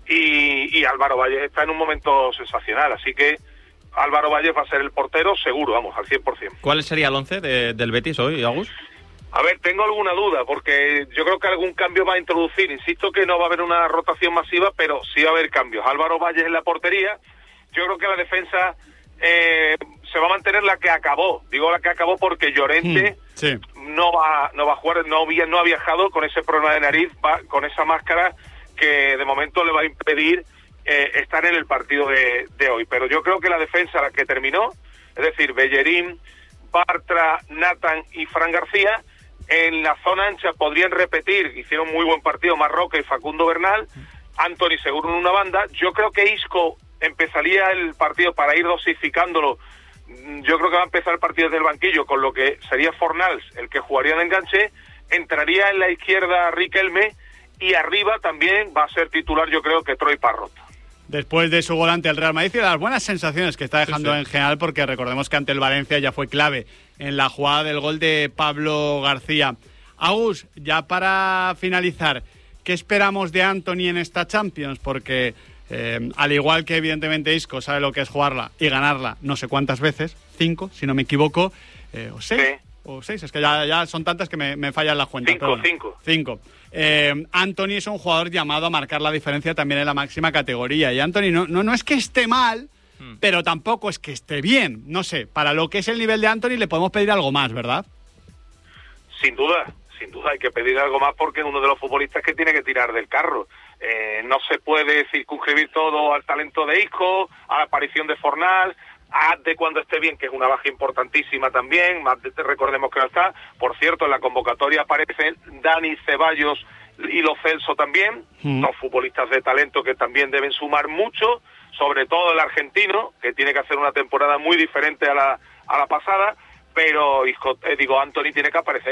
Y Álvaro Valles está en un momento sensacional, así que Álvaro Valles va a ser el portero seguro, vamos, al 100%. ¿Cuál sería el 11 del Betis hoy, Agus? A ver, tengo alguna duda, porque yo creo que algún cambio va a introducir. Insisto que no va a haber una rotación masiva, pero sí va a haber cambios. Álvaro Valles en la portería. Yo creo que la defensa se va a mantener la que acabó. Digo la que acabó porque Llorente no va a jugar, no ha viajado con ese problema de nariz, va con esa máscara que de momento le va a impedir estar en el partido de hoy. Pero yo creo que la defensa, la que terminó, es decir, Bellerín, Bartra, Nathan y Fran García, en la zona ancha podrían repetir, hicieron muy buen partido Marroca y Facundo Bernal, Antony seguro en una banda. Yo creo que Isco empezaría el partido para ir dosificándolo. Yo creo que va a empezar el partido desde el banquillo, con lo que sería Fornals el que jugaría de enganche, entraría en la izquierda Riquelme, y arriba también va a ser titular, yo creo que Troy Parrott. Después de su gol ante el Real Madrid y de las buenas sensaciones que está dejando en general, porque recordemos que ante el Valencia ya fue clave en la jugada del gol de Pablo García. Agus, ya para finalizar, ¿qué esperamos de Antony en esta Champions? Porque al igual que evidentemente Isco sabe lo que es jugarla y ganarla no sé cuántas veces, 5 si no me equivoco, o 6. O 6, es que ya son tantas que me fallan las cuentas. 5. Antony es un jugador llamado a marcar la diferencia también en la máxima categoría. Y Antony no es que esté mal, pero tampoco es que esté bien. No sé, para lo que es el nivel de Antony le podemos pedir algo más, ¿verdad? Sin duda hay que pedir algo más porque es uno de los futbolistas que tiene que tirar del carro. No se puede circunscribir todo al talento de Isco, a la aparición de Fornal, a de cuando esté bien, que es una baja importantísima también, recordemos que no está. Por cierto, en la convocatoria aparecen Dani Ceballos y Lo Celso también, dos futbolistas de talento que también deben sumar mucho, sobre todo el argentino, que tiene que hacer una temporada muy diferente a la pasada. Pero Antony tiene que aparecer,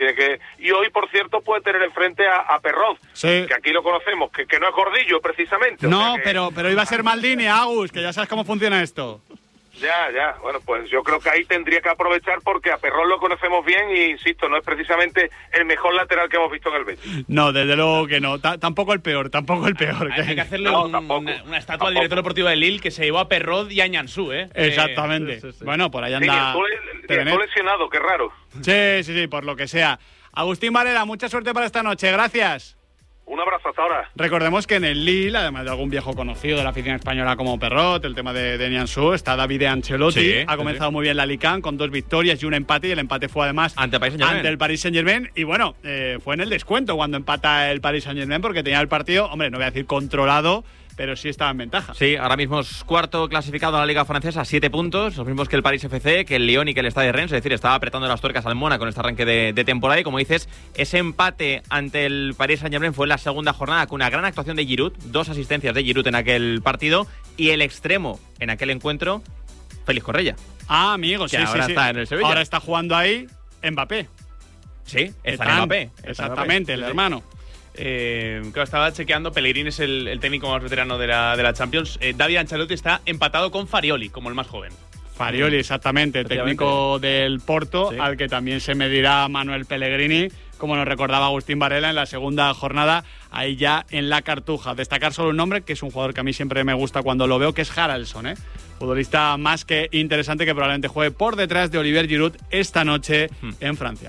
y hoy, por cierto, puede tener enfrente a Perroz, que aquí lo conocemos, que no es gordillo precisamente. No, pero iba a ser Maldini, Agus, que ya sabes cómo funciona esto. Ya, bueno, pues yo creo que ahí tendría que aprovechar porque a Perrón lo conocemos bien y, insisto, no es precisamente el mejor lateral que hemos visto en el Betis. No, desde luego que no, tampoco el peor. Hay que hacerle una estatua al director deportivo de Lille que se llevó a Perrot y a Ñansú, ¿eh? Exactamente. Sí. Bueno, por ahí anda... Sí, estuvo lesionado, qué raro. Sí, por lo que sea. Agustín Varela, mucha suerte para esta noche, gracias. Un abrazo hasta ahora. Recordemos que en el Lille, además de algún viejo conocido de la afición española como Perrot, el tema de Nianzú, está David Ancelotti. Ha comenzado muy bien la Ligue 1 con 2 victorias y un empate, y el empate fue además ante el Paris Saint-Germain. Y bueno, fue en el descuento cuando empata el Paris Saint-Germain porque tenía el partido, hombre, no voy a decir controlado, pero sí estaba en ventaja. Sí, ahora mismo es cuarto clasificado a la Liga Francesa, 7 puntos, los mismos que el Paris FC, que el Lyon y que el Stade de Rennes, es decir, estaba apretando las tuercas al Mónaco con este arranque de temporada. Y como dices, ese empate ante el Paris Saint-Germain fue en la segunda jornada con una gran actuación de Giroud, 2 asistencias de Giroud en aquel partido, y el extremo en aquel encuentro, Félix Correia. Amigo, sí, ahora está en el Sevilla. Ahora está jugando ahí Mbappé. Sí, está Mbappé. Exactamente, el hermano. Claro, estaba chequeando, Pellegrini es el técnico más veterano de la Champions. David Ancelotti está empatado con Farioli como el más joven. Farioli, exactamente, técnico del Porto, al que también se medirá Manuel Pellegrini, como nos recordaba Agustín Varela en la segunda jornada, ahí ya en la Cartuja. Destacar solo un nombre, que es un jugador que a mí siempre me gusta cuando lo veo, que es Haraldsson, futbolista más que interesante, que probablemente juegue por detrás de Olivier Giroud esta noche en Francia.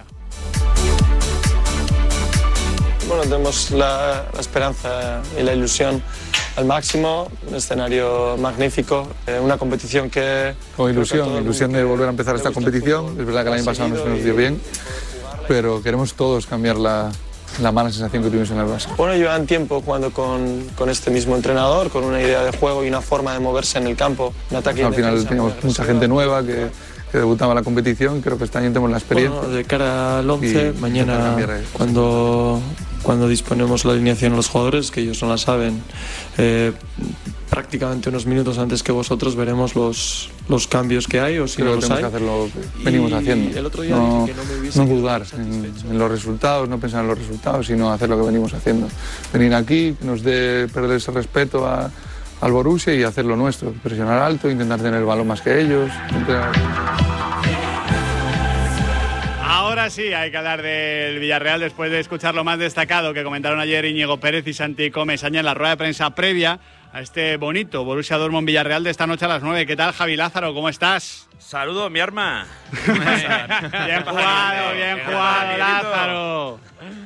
Bueno, tenemos la esperanza y la ilusión al máximo, un escenario magnífico, una competición que... Con ilusión de volver a empezar esta competición. Es verdad que el año pasado no se nos dio bien, pero queremos todos cambiar la mala sensación que tuvimos en el Barça. Bueno, llevan tiempo jugando con este mismo entrenador, con una idea de juego y una forma de moverse en el campo, un ataque. Al final teníamos mucha gente nueva que debutaba en la competición, creo que este año tenemos la experiencia. Bueno, de cara al 11, mañana cuando disponemos la alineación a los jugadores, que ellos no la saben, prácticamente unos minutos antes que vosotros veremos los cambios que hay, o si no los hay. Que hacer lo que venimos haciendo. El otro día no dudar en los resultados, no pensar en los resultados, sino hacer lo que venimos haciendo. Venir aquí, que nos dé perder ese respeto al Borussia y hacer lo nuestro, presionar alto, intentar tener el balón más que ellos. Ahora sí, hay que hablar del Villarreal después de escuchar lo más destacado que comentaron ayer Íñigo Pérez y Santi Comesaña en la rueda de prensa previa a este bonito Borussia Dortmund Villarreal de esta noche a las 9. ¿Qué tal, Javi Lázaro? ¿Cómo estás? Saludos, mi arma. Bien jugado, Lázaro.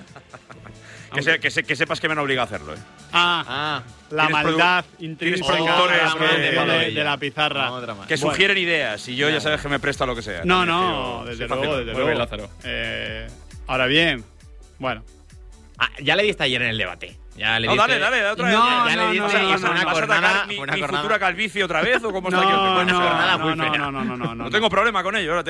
Que sepas que me han obligado a hacerlo. La maldad intrínseca de la pizarra. Que sugieren ideas y yo ya sabes que me presto a lo que sea. No, desde luego. Lázaro. Ahora bien, bueno. Ya le diste ayer en el debate. Dale, otra vez. Ya le diste una jornada. ¿Mi futura calvicie otra vez o cómo está aquí? No tengo problema con ello.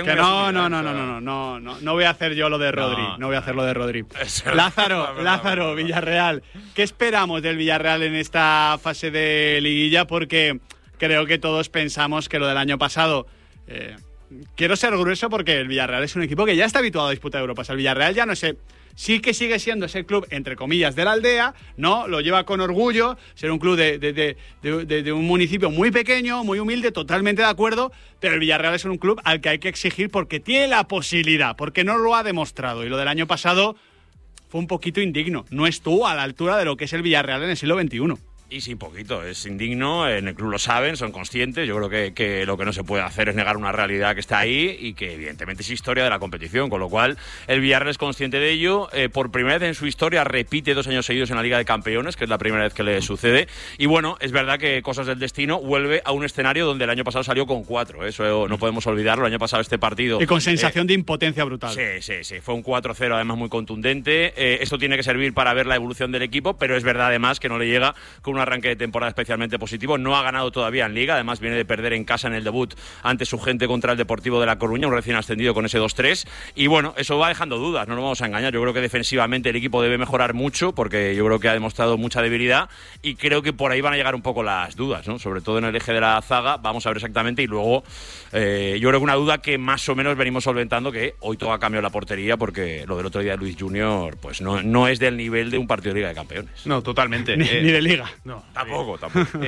No voy a hacer yo lo de Rodri. No voy a hacer lo de Rodri. Lázaro, Villarreal. ¿Qué esperamos del Villarreal en esta fase de liguilla? Porque creo que todos pensamos que lo del año pasado... quiero ser grueso porque el Villarreal es un equipo que ya está habituado a disputar Europa. O sea, el Villarreal ya no sé... Sí que sigue siendo ese club, entre comillas, de la aldea, ¿no? Lo lleva con orgullo, ser un club de un municipio muy pequeño, muy humilde, totalmente de acuerdo, pero el Villarreal es un club al que hay que exigir porque tiene la posibilidad, porque no lo ha demostrado. Y lo del año pasado fue un poquito indigno. No estuvo a la altura de lo que es el Villarreal en el siglo XXI. Y sí, poquito, es indigno, en el club lo saben, son conscientes, yo creo que lo que no se puede hacer es negar una realidad que está ahí y que evidentemente es historia de la competición, con lo cual el Villarreal es consciente de ello, por primera vez en su historia repite 2 años seguidos en la Liga de Campeones, que es la primera vez que le sucede, y bueno, es verdad que cosas del destino, vuelve a un escenario donde el año pasado salió con 4, eso no podemos olvidarlo, el año pasado este partido... Y con sensación de impotencia brutal. Sí, fue un 4-0 además muy contundente, esto tiene que servir para ver la evolución del equipo, pero es verdad además que no le llega con un arranque de temporada especialmente positivo. No ha ganado todavía en Liga, además viene de perder en casa en el debut ante su gente contra el Deportivo de La Coruña, un recién ascendido con ese 2-3, y bueno, eso va dejando dudas, no nos vamos a engañar. Yo creo que defensivamente el equipo debe mejorar mucho, porque yo creo que ha demostrado mucha debilidad, y creo que por ahí van a llegar un poco las dudas, ¿no? Sobre todo en el eje de la zaga, vamos a ver exactamente, y luego yo creo que una duda que más o menos venimos solventando, que hoy todo cambio la portería, porque lo del otro día de Luis Junior pues no es del nivel de un partido de Liga de Campeones. No, totalmente. Ni de Liga. No, tampoco.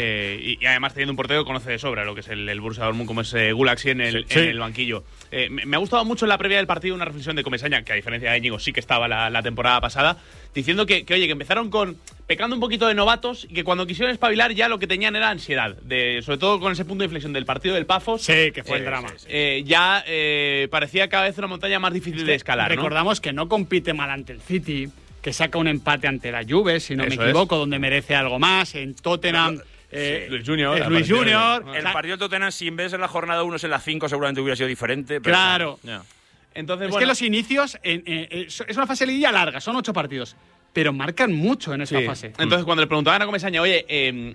Y además teniendo un portero que conoce de sobra lo que es el Borussia Dortmund, como es Gulaxi en el banquillo. Me ha gustado mucho en la previa del partido una reflexión de Comesaña, que a diferencia de Íñigo sí que estaba la temporada pasada, diciendo que empezaron pecando un poquito de novatos y que cuando quisieron espabilar ya lo que tenían era ansiedad, sobre todo con ese punto de inflexión del partido del Pafos. Sí, que fue el drama. Ya parecía cada vez una montaña más difícil de escalar, ¿no? Recordamos que no compite mal ante el City, que saca un empate ante la Juve, si no me equivoco, donde merece algo más. En Tottenham... Luis Junior. Luis Junior. El partido del Tottenham, si en vez de en la jornada 1 es en la 5, seguramente hubiera sido diferente. Pero claro. No. Entonces, es que los inicios es una fase de liguilla larga, son 8 partidos, pero marcan mucho en esa fase. Entonces, cuando le preguntaban a Comesaña, oye,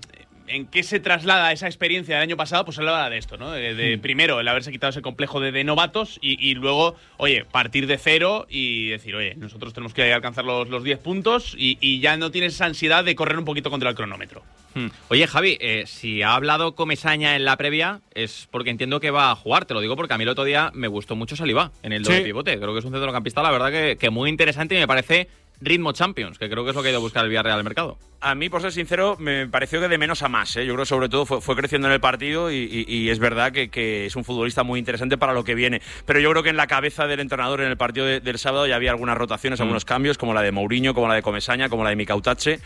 ¿en qué se traslada esa experiencia del año pasado? Pues hablaba de esto, ¿no? Primero, el haberse quitado ese complejo de novatos y luego, oye, partir de cero y decir, oye, nosotros tenemos que alcanzar los 10 puntos y ya no tienes esa ansiedad de correr un poquito contra el cronómetro. Oye, Javi, si ha hablado Comesaña en la previa es porque entiendo que va a jugar. Te lo digo porque a mí el otro día me gustó mucho Saliba en el doble pivote. Creo que es un centrocampista, la verdad, que muy interesante y me parece ritmo Champions, que creo que es lo que ha ido a buscar el Villarreal al mercado. A mí, por ser sincero, me pareció que de menos a más. Yo creo que sobre todo fue creciendo en el partido y es verdad que es un futbolista muy interesante para lo que viene. Pero yo creo que en la cabeza del entrenador en el partido del sábado ya había algunas rotaciones, algunos cambios, como la de Mourinho, como la de Comesaña, como la de Mikautache.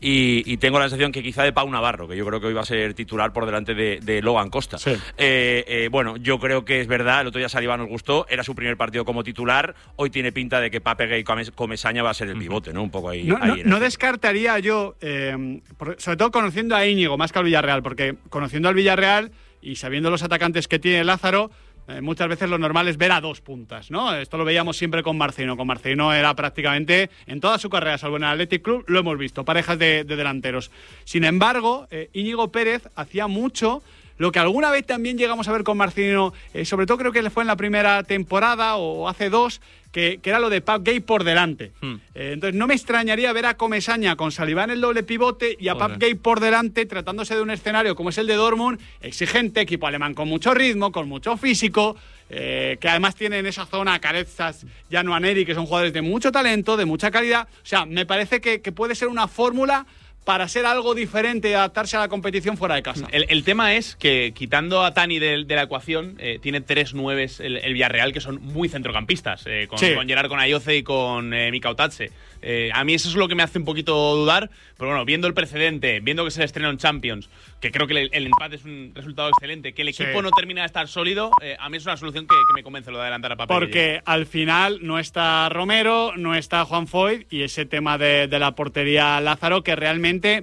Y tengo la sensación que quizá de Pau Navarro, que yo creo que hoy va a ser titular por delante de Logan Costa. Sí. Bueno, yo creo que es verdad, el otro día Saliba nos gustó, era su primer partido como titular. Hoy tiene pinta de que Pape Gay y Comesaña va a ser el pivote, ¿no? Un poco ahí. No descartaría yo, sobre todo conociendo a Íñigo más que al Villarreal, porque conociendo al Villarreal y sabiendo los atacantes que tiene Lázaro, muchas veces lo normal es ver a 2 puntas, ¿no? Esto lo veíamos siempre con Marcelino. Con Marcelino era prácticamente, en toda su carrera, salvo en el Athletic Club, lo hemos visto, parejas de delanteros. Sin embargo, Íñigo Pérez hacía mucho lo que alguna vez también llegamos a ver con Marcelino, sobre todo creo que le fue en la primera temporada o hace 2, que era lo de Pape Gay por delante. Entonces no me extrañaría ver a Comesaña con Saliba en el doble pivote y a Pape Gay por delante, tratándose de un escenario como es el de Dortmund, exigente, equipo alemán con mucho ritmo, con mucho físico, que además tiene en esa zona a Carezas, Jan Neri, que son jugadores de mucho talento, de mucha calidad. O sea, me parece que puede ser una fórmula para ser algo diferente y adaptarse a la competición fuera de casa. El tema es que, quitando a Tani de la ecuación, tiene 3 9s el Villarreal que son muy centrocampistas, con Gerard Conayoce y con Mikautache. A mí eso es lo que me hace un poquito dudar, pero bueno, viendo el precedente, viendo que se le estrena en Champions, que creo que el empate es un resultado excelente, que el equipo no termina de estar sólido, a mí es una solución que me convence lo de adelantar a Pape. Porque al final no está Romero, no está Juan Foyth y ese tema de la portería Lázaro, que realmente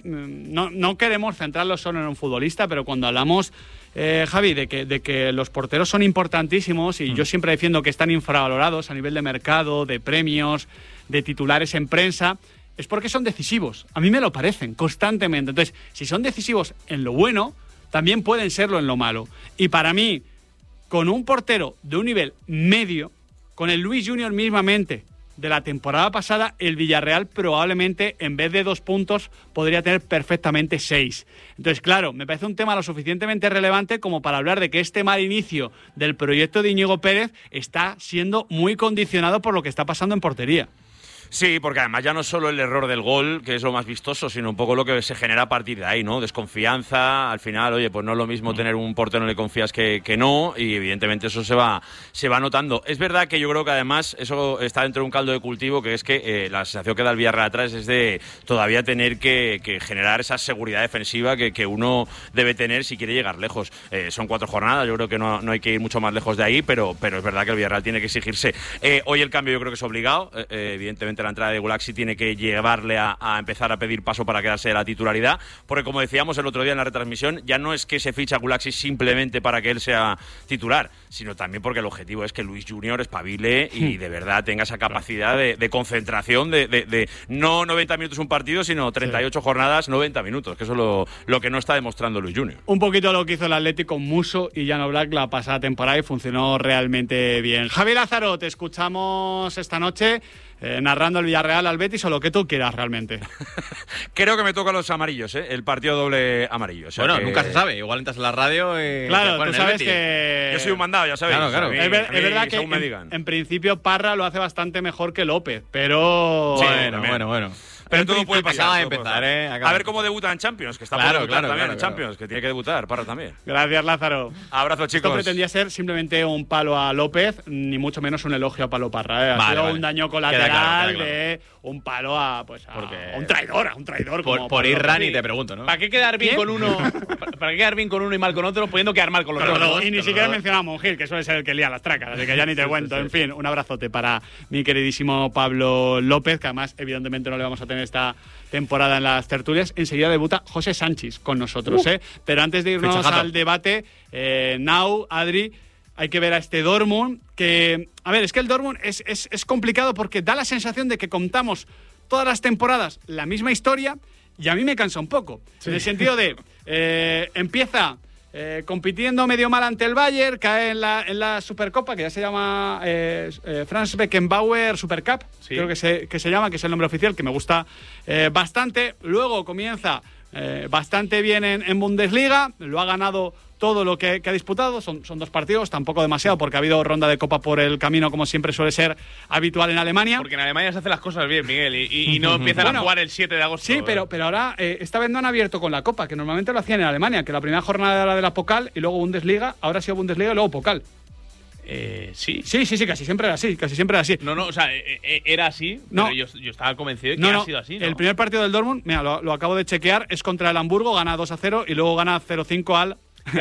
no queremos centrarlo solo en un futbolista, pero cuando hablamos, Javi, de que los porteros son importantísimos y yo siempre defiendo que están infravalorados a nivel de mercado, de premios, de titulares en prensa, es porque son decisivos. A mí me lo parecen constantemente. Entonces, si son decisivos en lo bueno, también pueden serlo en lo malo. Y para mí, con un portero de un nivel medio, con el Luis Junior mismamente de la temporada pasada, el Villarreal probablemente en vez de 2 puntos podría tener perfectamente 6. Entonces, claro, me parece un tema lo suficientemente relevante como para hablar de que este mal inicio del proyecto de Íñigo Pérez está siendo muy condicionado por lo que está pasando en portería. Sí, porque además ya no es solo el error del gol, que es lo más vistoso, sino un poco lo que se genera a partir de ahí, ¿no? Desconfianza, al final, oye, pues no es lo mismo tener un portero no le confías que no, y evidentemente eso se va notando. Es verdad que yo creo que además eso está dentro de un caldo de cultivo, que es que la sensación que da el Villarreal atrás es de todavía tener que generar esa seguridad defensiva que uno debe tener si quiere llegar lejos. Son 4 jornadas, yo creo que no hay que ir mucho más lejos de ahí, pero es verdad que el Villarreal tiene que exigirse. Hoy el cambio yo creo que es obligado, evidentemente la entrada de Gulaxi tiene que llevarle a empezar a pedir paso para quedarse de la titularidad, porque como decíamos el otro día en la retransmisión, ya no es que se ficha a Gulaxi simplemente para que él sea titular, sino también porque el objetivo es que Luis Junior espabile y de verdad tenga esa capacidad de concentración, de no 90 minutos un partido, sino 38 jornadas, 90 minutos, que eso es lo que no está demostrando Luis Junior. Un poquito lo que hizo el Atlético con Musso y Jan Oblak la pasada temporada y funcionó realmente bien. Javi Lázaro, te escuchamos esta noche narrando el Villarreal al Betis o lo que tú quieras realmente. Creo que me toca los amarillos, el partido doble amarillo. O sea bueno, nunca se sabe, igual entras en la radio y claro, tú sabes que... Yo soy un mandado, ya sabéis. Claro. Es verdad que en principio Parra lo hace bastante mejor que López, pero... Bueno. Pero todo puede pasar. Acaba de empezar, A ver cómo debuta en Champions, que está por debutar también en Champions, que tiene que debutar, Parra también. Gracias, Lázaro. Abrazo, chicos. Esto pretendía ser simplemente un palo a López, ni mucho menos un elogio a Pablo Parra. Ha sido un daño colateral de un palo a un traidor. Por ir Rani te pregunto, ¿no? ¿Para qué quedar bien con uno? ¿Para qué quedar bien con uno y mal con otro, pudiendo quedar mal con los otros? Y ni siquiera mencionaba a Monjil, que suele ser el que lía las tracas, así que ya ni te cuento. En fin, un abrazote para mi queridísimo Pablo López, que además evidentemente no le vamos a tener esta temporada en las tertulias. Enseguida debuta José Sánchez con nosotros, Pero antes de irnos al debate, Nau, Adri, hay que ver a este Dortmund, que... A ver, es que el Dortmund es complicado porque da la sensación de que contamos todas las temporadas la misma historia y a mí me cansa un poco. Sí. En el sentido de... empieza... compitiendo medio mal ante el Bayern, cae en la Supercopa, que ya se llama Franz Beckenbauer Super Cup, sí. Creo que se llama, que es el nombre oficial, que me gusta bastante. Luego comienza bastante bien en Bundesliga, lo ha ganado todo lo que ha disputado, son 2 partidos, tampoco demasiado, porque ha habido ronda de Copa por el camino, como siempre suele ser habitual en Alemania. Porque en Alemania se hacen las cosas bien, Miguel, y no empiezan a jugar el 7 de agosto. Sí, pero ahora, esta vez no han abierto con la Copa, que normalmente lo hacían en Alemania, que la primera jornada era de la Pokal y luego Bundesliga, ahora ha sido Bundesliga y luego Pokal. Sí, casi siempre era así. No, o sea, era así, no. Pero yo estaba convencido de que ha sido así, ¿no? El primer partido del Dortmund, mira, lo acabo de chequear, es contra el Hamburgo, gana 2-0 y luego gana 0-5 al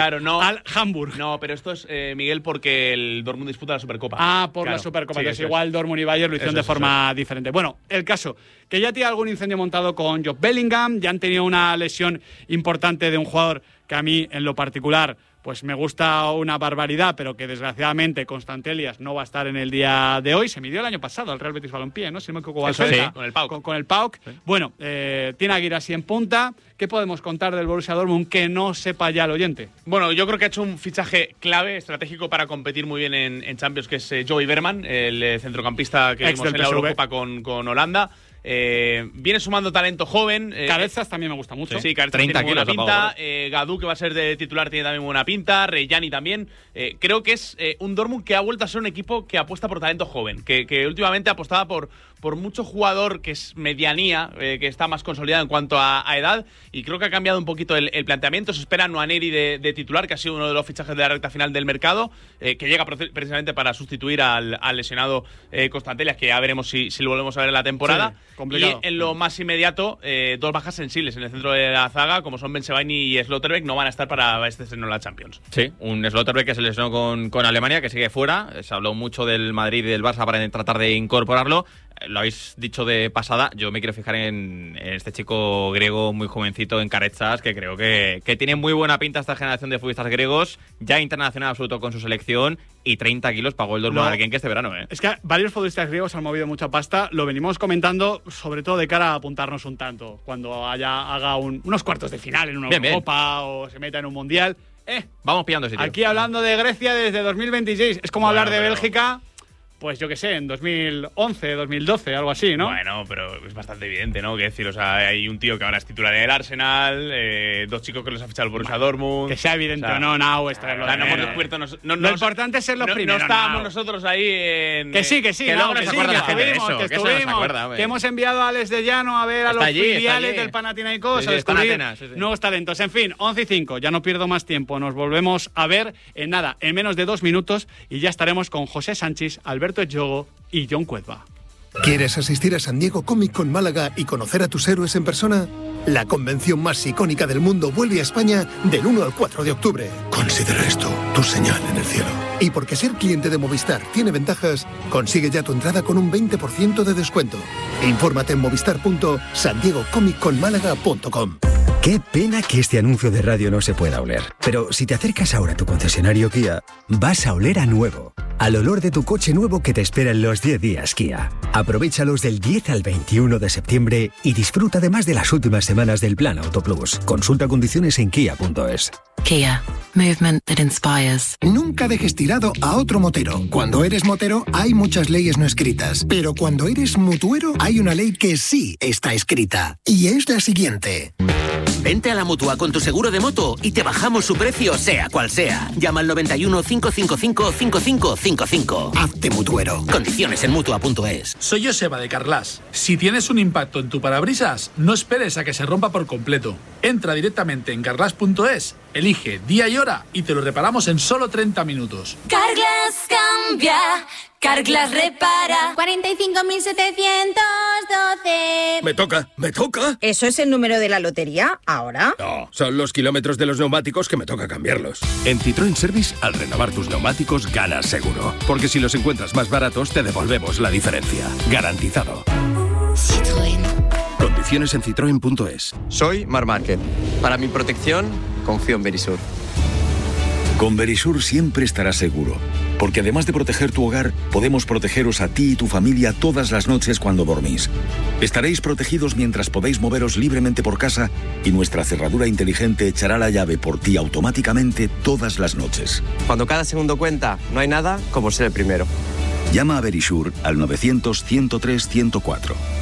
Hamburg. No, pero esto es, Miguel, porque el Dortmund disputa la Supercopa. La Supercopa. Sí, entonces igual Dortmund y Bayern lo hicieron de forma diferente. Bueno, el caso, que ya tiene algún incendio montado con Job Bellingham, ya han tenido una lesión importante de un jugador que a mí, en lo particular, pues me gusta una barbaridad, pero que desgraciadamente Constante Elias no va a estar en el día de hoy. Se midió el año pasado al Real Betis Balompié, ¿no? Si no me equivoco, sí, con el PAOK. Con el PAOK. Sí. Bueno, tiene a Guirassy en punta. ¿Qué podemos contar del Borussia Dortmund que no sepa ya el oyente? Bueno, yo creo que ha hecho un fichaje clave, estratégico para competir muy bien en Champions, que es Joey Berman, el centrocampista que vimos en la Eurocopa con Holanda. Viene sumando talento joven. Carezas también me gusta mucho. Sí, Carezas 30 tiene buena kilos pinta. Gadú, que va a ser de titular, tiene también buena pinta. Reyani también. Creo que es un Dortmund que ha vuelto a ser un equipo que apuesta por talento joven, que últimamente apostaba por mucho jugador que es medianía, que está más consolidado en cuanto a edad, y creo que ha cambiado un poquito el planteamiento. Se espera Nwaneri de titular, que ha sido uno de los fichajes de la recta final del mercado, que llega precisamente para sustituir al lesionado Constante Elias, que ya veremos si lo volvemos a ver en la temporada. Sí, complicado. Y en lo más inmediato, 2 bajas sensibles en el centro de la zaga, como son Ben Sebaini y Slotterbeck, no van a estar para este estreno en la Champions. Sí, un Slotterbeck que se lesionó con Alemania, que sigue fuera. Se habló mucho del Madrid y del Barça para tratar de incorporarlo. Lo habéis dicho de pasada, yo me quiero fijar en este chico griego muy jovencito, en Carezas, que creo que tiene muy buena pinta esta generación de futbolistas griegos, ya internacional absoluto con su selección, y 30 kilos pagó el Dortmund alguien que este verano. Es que varios futbolistas griegos han movido mucha pasta, lo venimos comentando, sobre todo de cara a apuntarnos un tanto, cuando haga unos cuartos de final en una Eurocopa o se meta en un Mundial. Vamos pillando sitio. Aquí hablando de Grecia desde 2026, es como hablar de Bélgica... pues yo qué sé, en 2011, 2012, algo así, ¿no? Bueno, pero es bastante evidente, ¿no? Que decir, o sea, hay un tío que ahora es titular del Arsenal, 2 chicos que los ha fichado el Borussia Dortmund. Que sea evidente o no, es traerlo. No hemos descubierto. Lo importante es ser los primeros. No estábamos nosotros ahí en. Que sí, que luego no se acuerda la gente de eso, que eso no se acuerda, que hemos enviado a Alex de Llano a ver a los filiales del Panathinaikos a descubrir nuevos talentos. En fin, 11:05, ya no pierdo más tiempo. Nos volvemos a ver en nada, en menos de 2 minutos, y ya estaremos con José Sánchez, Alberto Echogo y John Cuezba. ¿Quieres asistir a San Diego Comic Con Málaga y conocer a tus héroes en persona? La convención más icónica del mundo vuelve a España del 1 al 4 de octubre. Considera esto tu señal en el cielo. Y porque ser cliente de Movistar tiene ventajas, consigue ya tu entrada con un 20% de descuento. Infórmate en movistar.sandiegocomicconmálaga.com. Qué pena que este anuncio de radio no se pueda oler. Pero si te acercas ahora a tu concesionario Kia, vas a oler a nuevo. Al olor de tu coche nuevo que te espera en los 10 días Kia. Aprovéchalos del 10 al 21 de septiembre y disfruta además de las últimas semanas del Plan Auto Plus. Consulta condiciones en kia.es. Kia. Movement that inspires. Nunca dejes tirado a otro motero. Cuando eres motero hay muchas leyes no escritas. Pero cuando eres mutuero hay una ley que sí está escrita. Y es la siguiente. Vente a la Mutua con tu seguro de moto y te bajamos su precio, sea cual sea. Llama al 91 555 5555. Hazte mutuero. Condiciones en Mutua.es. Soy Joseba de Carglass. Si tienes un impacto en tu parabrisas, no esperes a que se rompa por completo. Entra directamente en Carglass.es, elige día y hora y te lo reparamos en solo 30 minutos. Carglass cambia, Carglass repara. 45.712. Me toca. ¿Eso es el número de la lotería ahora? No, son los kilómetros de los neumáticos que me toca cambiarlos. En Citroën Service, al renovar tus neumáticos, ganas seguro. Porque si los encuentras más baratos, te devolvemos la diferencia. Garantizado. Citroën. Condiciones en citroen.es. Soy Marc Márquez. Para mi protección, confío en Verisur. Con Verisur siempre estarás seguro, porque además de proteger tu hogar, podemos protegeros a ti y tu familia todas las noches cuando dormís. Estaréis protegidos mientras podéis moveros libremente por casa y nuestra cerradura inteligente echará la llave por ti automáticamente todas las noches. Cuando cada segundo cuenta, no hay nada como ser el primero. Llama a Verisur al 900-103-104.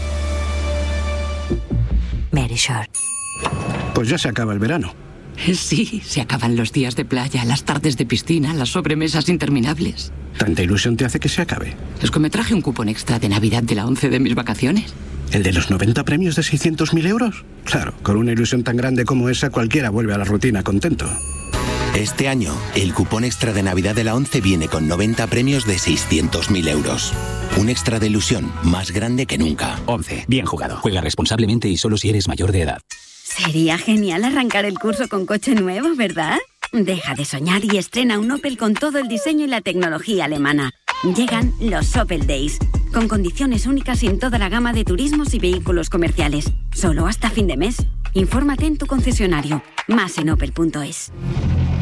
Verisur. Pues ya se acaba el verano. Sí, se acaban los días de playa, las tardes de piscina, las sobremesas interminables. ¿Tanta ilusión te hace que se acabe? Es que me traje un cupón extra de Navidad de la 11 de mis vacaciones. ¿El de los 90 premios de 600.000 euros? Claro, con una ilusión tan grande como esa, cualquiera vuelve a la rutina contento. Este año, el cupón extra de Navidad de la 11 viene con 90 premios de 600.000 euros. Un extra de ilusión más grande que nunca. 11. Bien jugado. Juega responsablemente y solo si eres mayor de edad. Sería genial arrancar el curso con coche nuevo, ¿verdad? Deja de soñar y estrena un Opel con todo el diseño y la tecnología alemana. Llegan los Opel Days, con condiciones únicas en toda la gama de turismos y vehículos comerciales. Solo hasta fin de mes. Infórmate en tu concesionario. Más en opel.es.